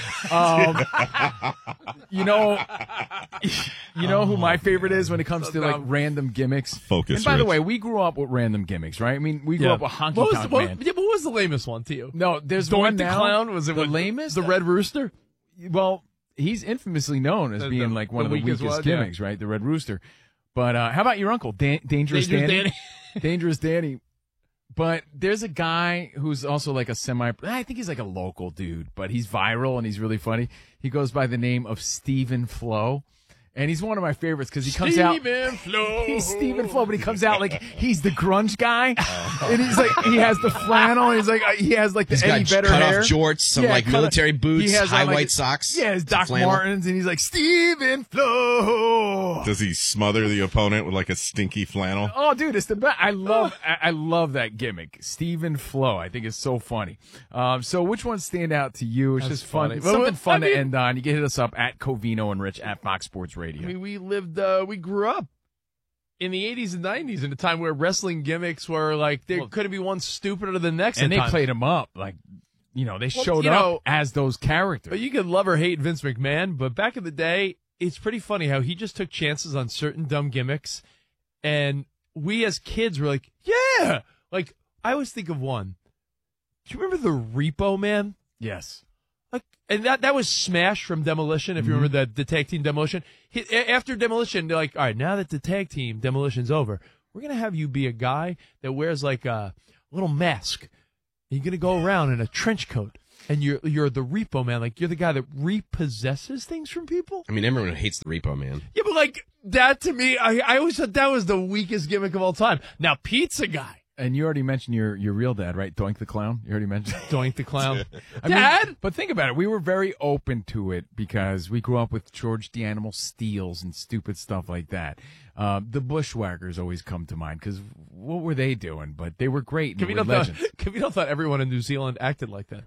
um, you know, you know who my favorite is when it comes to like random gimmicks. Focus, And by the Rich. way, we grew up with random gimmicks, right? I mean, we grew Yeah. up with Honky What was, Tonk what, Man. yeah, but what was the lamest one to you? No, there's Doink one the now. Clown? Was it the what- lamest? The Red Rooster? Well, he's infamously known as The- being the- like one the of the weakest weakest one, yeah. gimmicks, right? The Red Rooster. But uh, how about your uncle, Dan- Dangerous, Dangerous Danny? Danny. Dangerous Danny. But there's a guy who's also like a semi, I think he's like a local dude, but he's viral and he's really funny. He goes by the name of Stephen Flo. And he's one of my favorites because he comes out. Stephen Flo. He's Stephen Flo, but he comes out like he's the grunge guy, and he's like he has the flannel. And he's like he has like the He's Eddie got Vedder cut hair, off jorts, some like cut military off- boots, he has high on, like, white socks. Yeah, his Doc flannel. Martens, and he's like Stephen Flo. Does he smother the opponent with like a stinky flannel? Oh, dude, it's the best. I love, I I love that gimmick, Stephen Flo. I think it's so funny. Um, so which ones stand out to you? It's That's just fun. funny. It's Well, something I fun mean- to end on. You can hit us up at Covino and Rich at Fox Sports Radio. I mean, we lived, uh, we grew up in the eighties and nineties in a time where wrestling gimmicks were like, there couldn't be one stupider than the next. and at they times. played them up like, you know, they Well, showed you up know, as those characters. But you could love or hate Vince McMahon, but back in the day, it's pretty funny how he just took chances on certain dumb gimmicks, and we as kids were like, yeah! Like, I always think of one. Do you remember the Repo Man? Yes. Like, and that, that was Smash from Demolition, if you Mhm. remember the, the tag team Demolition. He, a- after Demolition, they're like, all right, now that the tag team Demolition's over, we're going to have you be a guy that wears like a little mask. And you're going to go around in a trench coat. And you're you're the Repo Man, like you're the guy that repossesses things from people. I mean, everyone hates the Repo Man. Yeah, but like that to me, I, I always thought that was the weakest gimmick of all time. Now, Pizza Guy, And you already mentioned your your real dad, right? Doink the Clown. You already mentioned Doink the Clown. I Dad? mean, but think about it. We were very open to it because we grew up with George the Animal Steels and stupid stuff like that. Uh, the Bushwhackers always come to mind because what were they doing? But they were great. And they were Kavito thought, legends. Kavito thought everyone in New Zealand acted like that.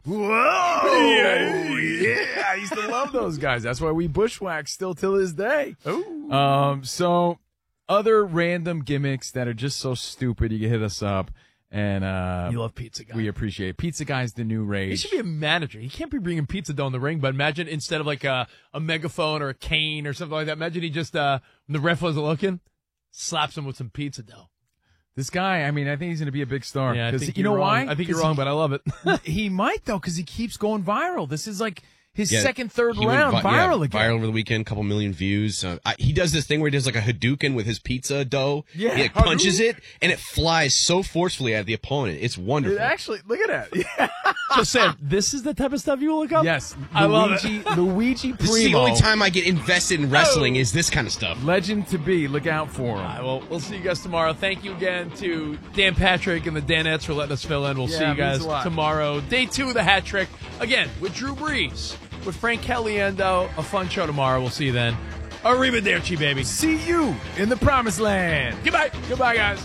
Whoa! Yeah, I used to love those guys. That's why we bushwhack still till this day. Oh. Um, so other random gimmicks that are just so stupid, you can hit us up. And uh, You love Pizza Guy. We appreciate it. Pizza Guy's the new He rage. should be a manager. He can't be bringing pizza dough in the ring, but imagine instead of like a, a megaphone or a cane or something like that, imagine he just, uh, when the ref wasn't looking, slaps him with some pizza dough. This guy, I mean, I think he's going to be a big star. Yeah, I 'Cause think you you're know wrong. why? I think you're 'Cause wrong, he- but I love it. he might though, because he keeps going viral. This is like his Yeah, second, third he went round vi- yeah, viral again. Viral over the weekend, couple million views. Uh, I, he does this thing where he does like a Hadouken with his pizza dough. Yeah, he like, punches it and it flies so forcefully at the opponent. It's wonderful. Actually, look at that. Yeah. So, Sam, this is the type of stuff you will look up? Yes, I love Luigi, it. Luigi Primo. This is the only time I get invested in wrestling is this kind of stuff. Legend to be. Look out for him. All right, well, we'll see you guys tomorrow. Thank you again to Dan Patrick and the Danettes for letting us fill in. We'll Yeah, see you it means guys a lot. tomorrow. Day two of the hat trick. Again, with Drew Brees, with Frank Caliendo. A fun show tomorrow. We'll see you then. Arrivederci, baby. See you in the promised land. Goodbye. Goodbye, guys.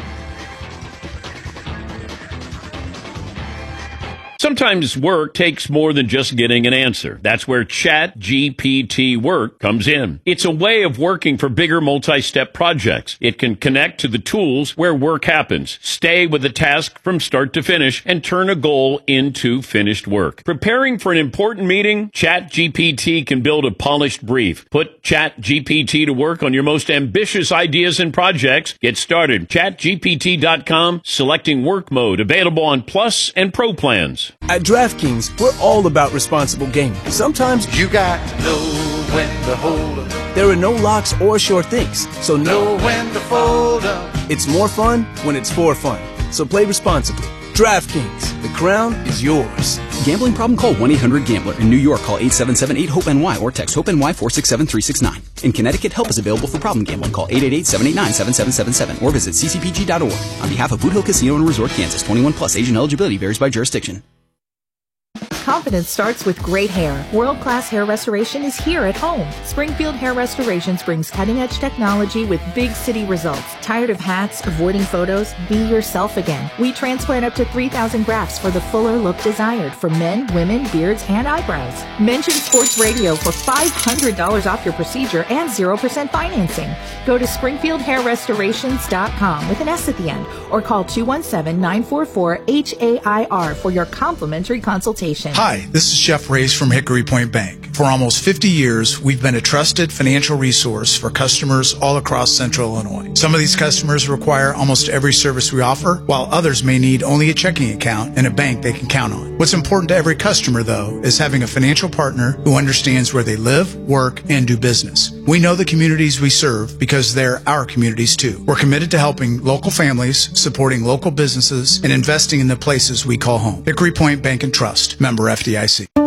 Sometimes work takes more than just getting an answer. That's where Chat G P T Work comes in. It's a way of working for bigger multi-step projects. It can connect to the tools where work happens, stay with a task from start to finish, and turn a goal into finished work. Preparing for an important meeting? Chat G P T can build a polished brief. Put Chat G P T to work on your most ambitious ideas and projects. Get started. Chat G P T dot com, selecting work mode, available on Plus and Pro plans. At DraftKings, we're all about responsible gaming. Sometimes you got to know when to hold up. There are no locks or sure things, so know when to fold up. It's more fun when it's for fun. So play responsibly. DraftKings, the crown is yours. Gambling problem? Call one eight hundred gambler. In New York, call eight seven seven eight hope N Y or text HOPE-NY four six seven three six nine. In Connecticut, help is available for problem gambling. Call eight eight eight seven eight nine seven seven seven seven or visit c c p g dot org. On behalf of Boot Hill Casino and Resort, Kansas, twenty-one plus, age and eligibility varies by jurisdiction. Confidence starts with great hair. World-class hair restoration is here at home. Springfield Hair Restorations brings cutting-edge technology with big city results. Tired of hats, avoiding photos? Be yourself again. We transplant up to three thousand grafts for the fuller look desired for men, women, beards, and eyebrows. Mention Sports Radio for five hundred dollars off your procedure and zero percent financing. Go to springfield hair restorations dot com with an S at the end or call two one seven, nine four four, H A I R for your complimentary consultation. Hi, this is Jeff Reyes from Hickory Point Bank. For almost fifty years, we've been a trusted financial resource for customers all across Central Illinois. Some of these customers require almost every service we offer, while others may need only a checking account and a bank they can count on. What's important to every customer, though, is having a financial partner who understands where they live, work, and do business. We know the communities we serve because they're our communities, too. We're committed to helping local families, supporting local businesses, and investing in the places we call home. Hickory Point Bank and Trust, member F D I C.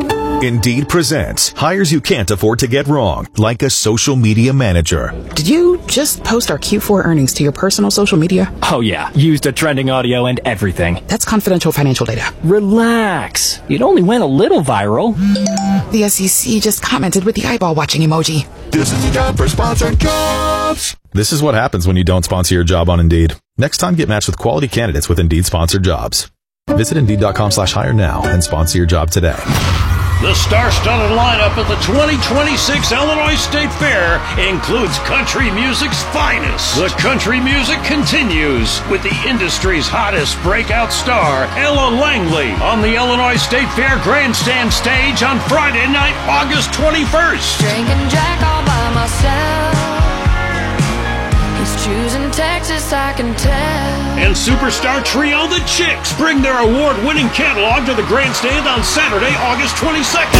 Indeed presents hires you can't afford to get wrong, like a social media manager. Did you just post our Q four earnings to your personal social media? Oh yeah, used a trending audio and everything. That's confidential financial data. Relax. It only went a little viral. The S E C just commented with the eyeball watching emoji. This is the job for sponsored jobs. This is what happens when you don't sponsor your job on Indeed. Next time, get matched with quality candidates with Indeed sponsored jobs. Visit Indeed.com slash hire now and sponsor your job today. The star-studded lineup at the twenty twenty-six Illinois State Fair includes country music's finest. The country music continues with the industry's hottest breakout star, Ella Langley, on the Illinois State Fair grandstand stage on Friday night, August twenty-first. Drinking Jack all by myself. He's choosing Texas, I can tell. And superstar trio The Chicks bring their award-winning catalog to the grandstand on Saturday, August twenty-second.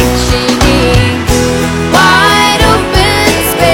Wide open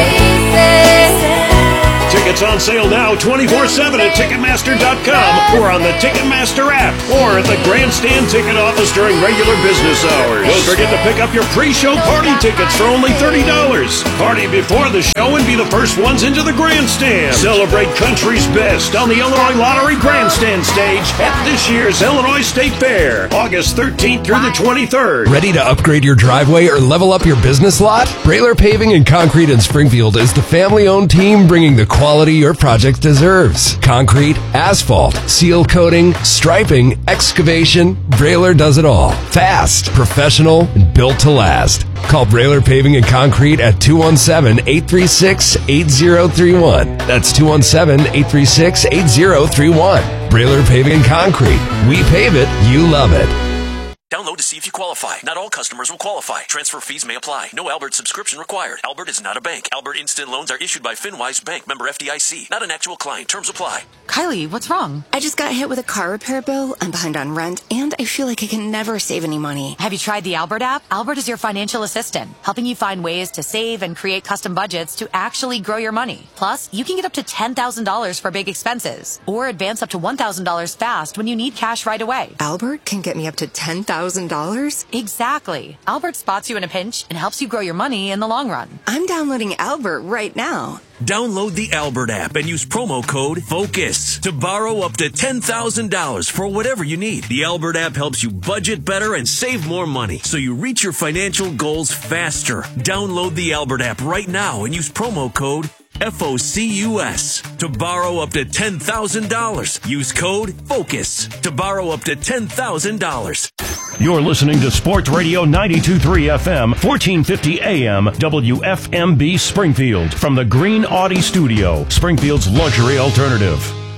spaces. Tickets on sale now twenty-four seven at Ticketmaster dot com or on the Ticketmaster app or at the grandstand ticket office during regular business hours. Don't forget to pick up your pre-show party tickets for only thirty dollars. Party before the show and be the first ones into the grandstand. Celebrate country's best on the Illinois Lottery grandstand stage at this year's Illinois State Fair, August thirteenth through the twenty-third. Ready to upgrade your driveway or level up your business lot? Brailer Paving and Concrete in Springfield is the family-owned team bringing the quality your project deserves. Concrete, asphalt, seal coating, striping, excavation. Brailer does it all. Fast, professional, and built to last. Call Brailer Paving and Concrete at two one seven, eight three six, eight zero three one. That's two one seven, eight three six, eight zero three one. Brailer Paving and Concrete. We pave it, you love it. Download to see if you qualify. Not all customers will qualify. Transfer fees may apply. No Albert subscription required. Albert is not a bank. Albert Instant Loans are issued by FinWise Bank, member F D I C. Not an actual client. Terms apply. Kylie, what's wrong? I just got hit with a car repair bill. I'm behind on rent, and I feel like I can never save any money. Have you tried the Albert app? Albert is your financial assistant, helping you find ways to save and create custom budgets to actually grow your money. Plus, you can get up to ten thousand dollars for big expenses, or advance up to one thousand dollars fast when you need cash right away. Albert can get me up to ten thousand dollars? Exactly. Albert spots you in a pinch and helps you grow your money in the long run. I'm downloading Albert right now. Download the Albert app and use promo code FOCUS to borrow up to ten thousand dollars for whatever you need. The Albert app helps you budget better and save more money so you reach your financial goals faster. Download the Albert app right now and use promo code F O C U S to borrow up to ten thousand dollars. Use code FOCUS to borrow up to ten thousand dollars. You're listening to Sports Radio ninety-two point three F M, fourteen fifty A M, W F M B Springfield. From the Green Audi Studio, Springfield's luxury alternative.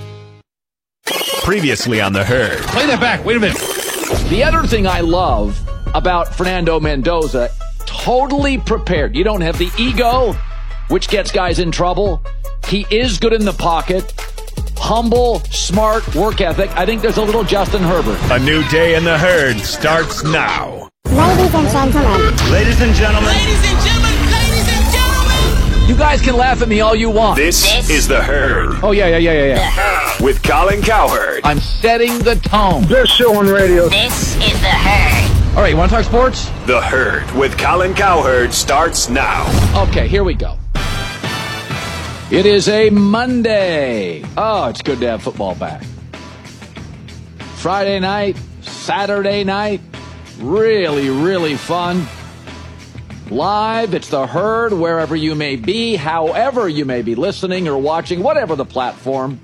Previously on The Herd. Play that back. Wait a minute. The other thing I love about Fernando Mendoza, totally prepared. You don't have the ego, which gets guys in trouble. He is good in the pocket. Humble, smart, work ethic. I think there's a little Justin Herbert. A new day in The Herd starts now. Ladies and gentlemen. Ladies and gentlemen. Ladies and gentlemen. Ladies and gentlemen. You guys can laugh at me all you want. This, this is The Herd. Oh, yeah, yeah, yeah, yeah, yeah. With Colin Cowherd. I'm setting the tone. Best show on radio. This is The Herd. All right, you want to talk sports? The Herd with Colin Cowherd starts now. Okay, here we go. It is a Monday. Oh, it's good to have football back. Friday night, Saturday night, really, really fun. Live, it's The Herd, wherever you may be, however you may be listening or watching, whatever the platform.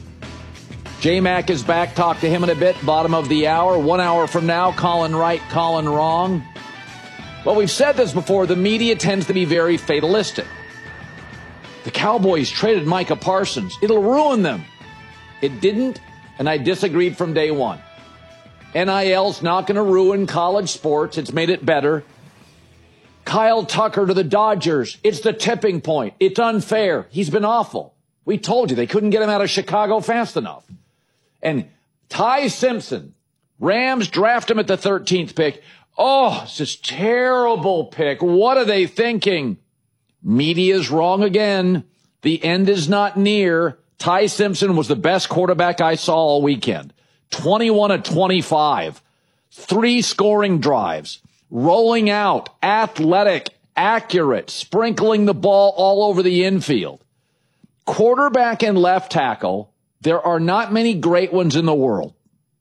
J-Mac is back. Talk to him in a bit. Bottom of the hour. One hour from now, Colin right, Colin wrong. Well, we've said this before. The media tends to be very fatalistic. The Cowboys traded Micah Parsons. It'll ruin them. It didn't, and I disagreed from day one. N I L's not going to ruin college sports. It's made it better. Kyle Tucker to the Dodgers. It's the tipping point. It's unfair. He's been awful. We told you they couldn't get him out of Chicago fast enough. And Ty Simpson, Rams draft him at the thirteenth pick. Oh, it's this terrible pick. What are they thinking? Media's wrong again. The end is not near. Ty Simpson was the best quarterback I saw all weekend. twenty-one of twenty-five. Three scoring drives. rolling out, athletic, accurate, sprinkling the ball all over the infield. Quarterback and left tackle, there are not many great ones in the world.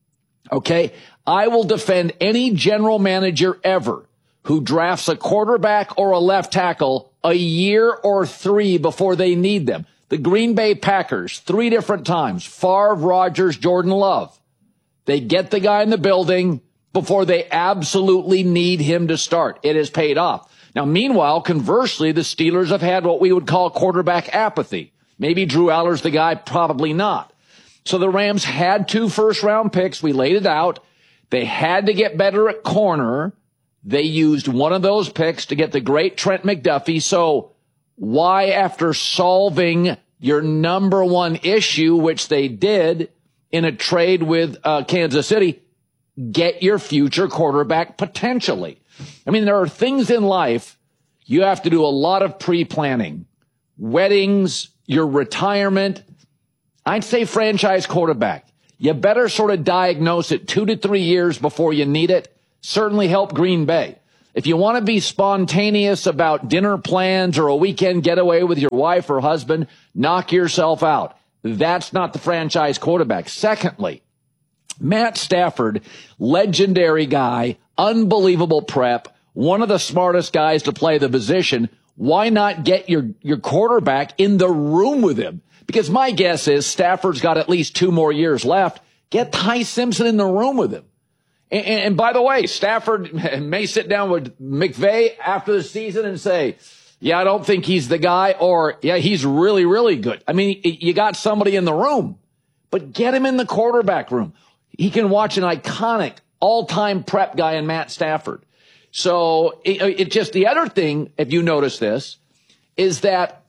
Okay? I will defend any general manager ever who drafts a quarterback or a left tackle a year or three before they need them. The Green Bay Packers, three different times, Favre, Rodgers, Jordan Love. They get the guy in the building before they absolutely need him to start. It has paid off. Now, meanwhile, conversely, the Steelers have had what we would call quarterback apathy. Maybe Drew Aller's the guy, probably not. So the Rams had two first-round picks. We laid it out. They had to get better at corner. They used one of those picks to get the great Trent McDuffie. So why, after solving your number one issue, which they did in a trade with uh, Kansas City, get your future quarterback potentially? I mean, there are things in life you have to do a lot of pre-planning. Weddings, your retirement. I'd say franchise quarterback. You better sort of diagnose it two to three years before you need it. Certainly help Green Bay. If you want to be spontaneous about dinner plans or a weekend getaway with your wife or husband, knock yourself out. That's not the franchise quarterback. Secondly, Matt Stafford, legendary guy, unbelievable prep, one of the smartest guys to play the position. Why not get your, your quarterback in the room with him? Because my guess is Stafford's got at least two more years left. Get Ty Simpson in the room with him. And, and, and by the way, Stafford may sit down with McVay after the season and say, yeah, I don't think he's the guy, or yeah, he's really, really good. I mean, you got somebody in the room, but get him in the quarterback room. He can watch an iconic all-time prep guy in Matt Stafford. So it, it just, the other thing, if you notice this, is that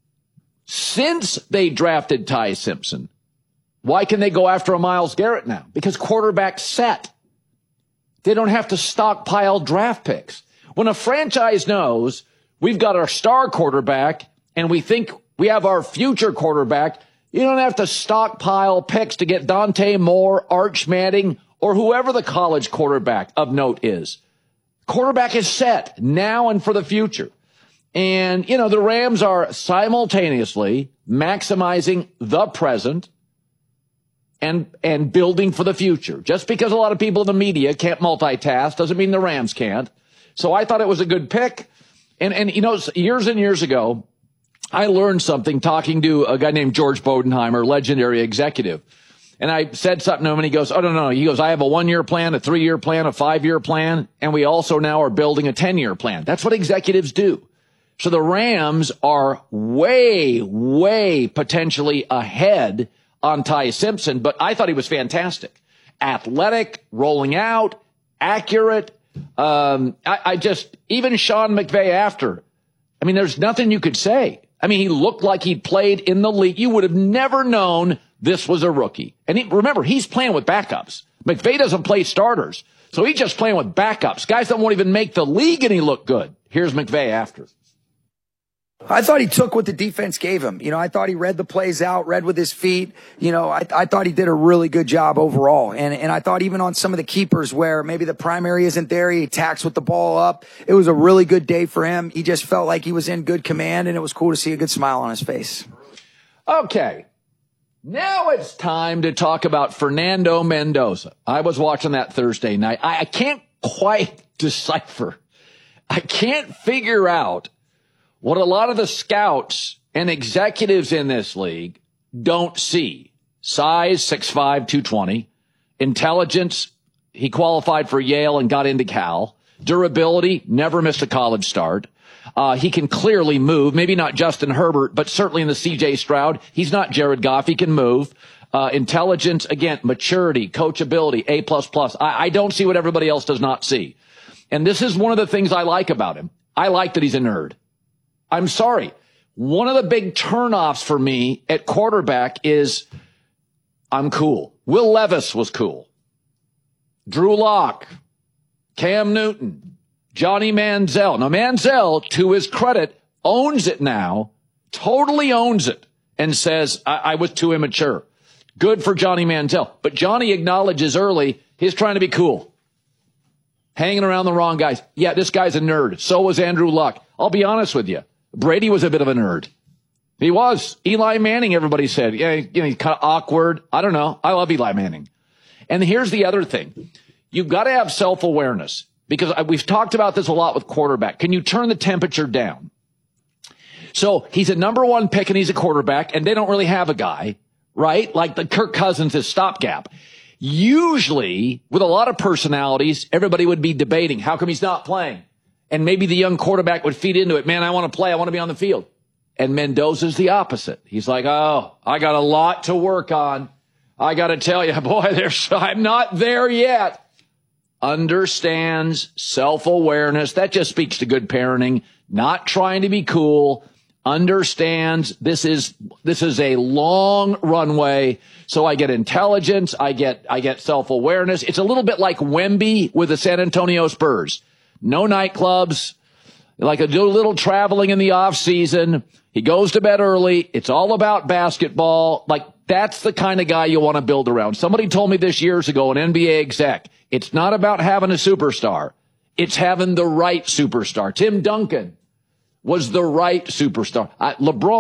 since they drafted Ty Simpson, why can they go after a Myles Garrett now? Because quarterback's set. They don't have to stockpile draft picks. When a franchise knows we've got our star quarterback and we think we have our future quarterback, you don't have to stockpile picks to get Dante Moore, Arch Manning, or whoever the college quarterback of note is. Quarterback is set now and for the future. And, you know, the Rams are simultaneously maximizing the present and and building for the future. Just because a lot of people in the media can't multitask doesn't mean the Rams can't. So I thought it was a good pick. And, and you know, years and years ago, I learned something talking to a guy named George Bodenheimer, legendary executive. And I said something to him, and he goes, oh, no, no, no. He goes, I have a one-year plan, a three-year plan, a five-year plan, and we also now are building a ten-year plan. That's what executives do. So the Rams are way, way potentially ahead on Ty Simpson, but I thought he was fantastic. Athletic, rolling out, accurate. Um, I, I just, even Sean McVay after, I mean, there's nothing you could say. I mean, he looked like he'd played in the league. You would have never known this was a rookie. And he, remember, he's playing with backups. McVay doesn't play starters. So he's just playing with backups. Guys that won't even make the league and he looked good. Here's McVay after. I thought he took what the defense gave him. You know, I thought he read the plays out, read with his feet. You know, I, I thought he did a really good job overall. And, and I thought even on some of the keepers where maybe the primary isn't there, he attacks with the ball up. It was a really good day for him. He just felt like he was in good command, and it was cool to see a good smile on his face. Okay. Now it's time to talk about Fernando Mendoza. I was watching that Thursday night. I, I can't quite decipher. I can't figure out what a lot of the scouts and executives in this league don't see. Size, six five, two twenty. Intelligence, he qualified for Yale and got into Cal. Durability, never missed a college start. Uh, he can clearly move, maybe not Justin Herbert, but certainly in the C J Stroud. He's not Jared Goff. He can move. Uh, intelligence, again, maturity, coachability, A plus plus. I, I don't see what everybody else does not see. And this is one of the things I like about him. I like that he's a nerd. I'm sorry. One of the big turnoffs for me at quarterback is I'm cool. Will Levis was cool. Drew Lock, Cam Newton, Johnny Manziel. Now, Manziel, to his credit, owns it now, totally owns it, and says, I, I was too immature. Good for Johnny Manziel. But Johnny acknowledges early he's trying to be cool. hanging around the wrong guys. Yeah, this guy's a nerd. So was Andrew Luck. I'll be honest with you. Brady was a bit of a nerd. He was. Eli Manning, everybody said. Yeah, you know, he's kind of awkward. I don't know. I love Eli Manning. And here's the other thing. You've got to have self-awareness, because we've talked about this a lot with quarterback. Can you turn the temperature down? So he's a number one pick and he's a quarterback, and they don't really have a guy, right? Like the Kirk Cousins is stopgap. Usually, with a lot of personalities, everybody would be debating, how come he's not playing? And maybe the young quarterback would feed into it. Man, I want to play. I want to be on the field. And Mendoza's the opposite. He's like, oh, I got a lot to work on. I got to tell you, boy, there's, I'm not there yet. Understands self-awareness. That just speaks to good parenting, not trying to be cool. Understands this is, this is a long runway. So I get intelligence. I get, I get self-awareness. It's a little bit like Wemby with the San Antonio Spurs. No nightclubs, like a little traveling in the off season. He goes to bed early. It's all about basketball. Like, that's the kind of guy you want to build around. Somebody told me this years ago, an N B A exec, it's not about having a superstar. It's having the right superstar. Tim Duncan was the right superstar. I, LeBron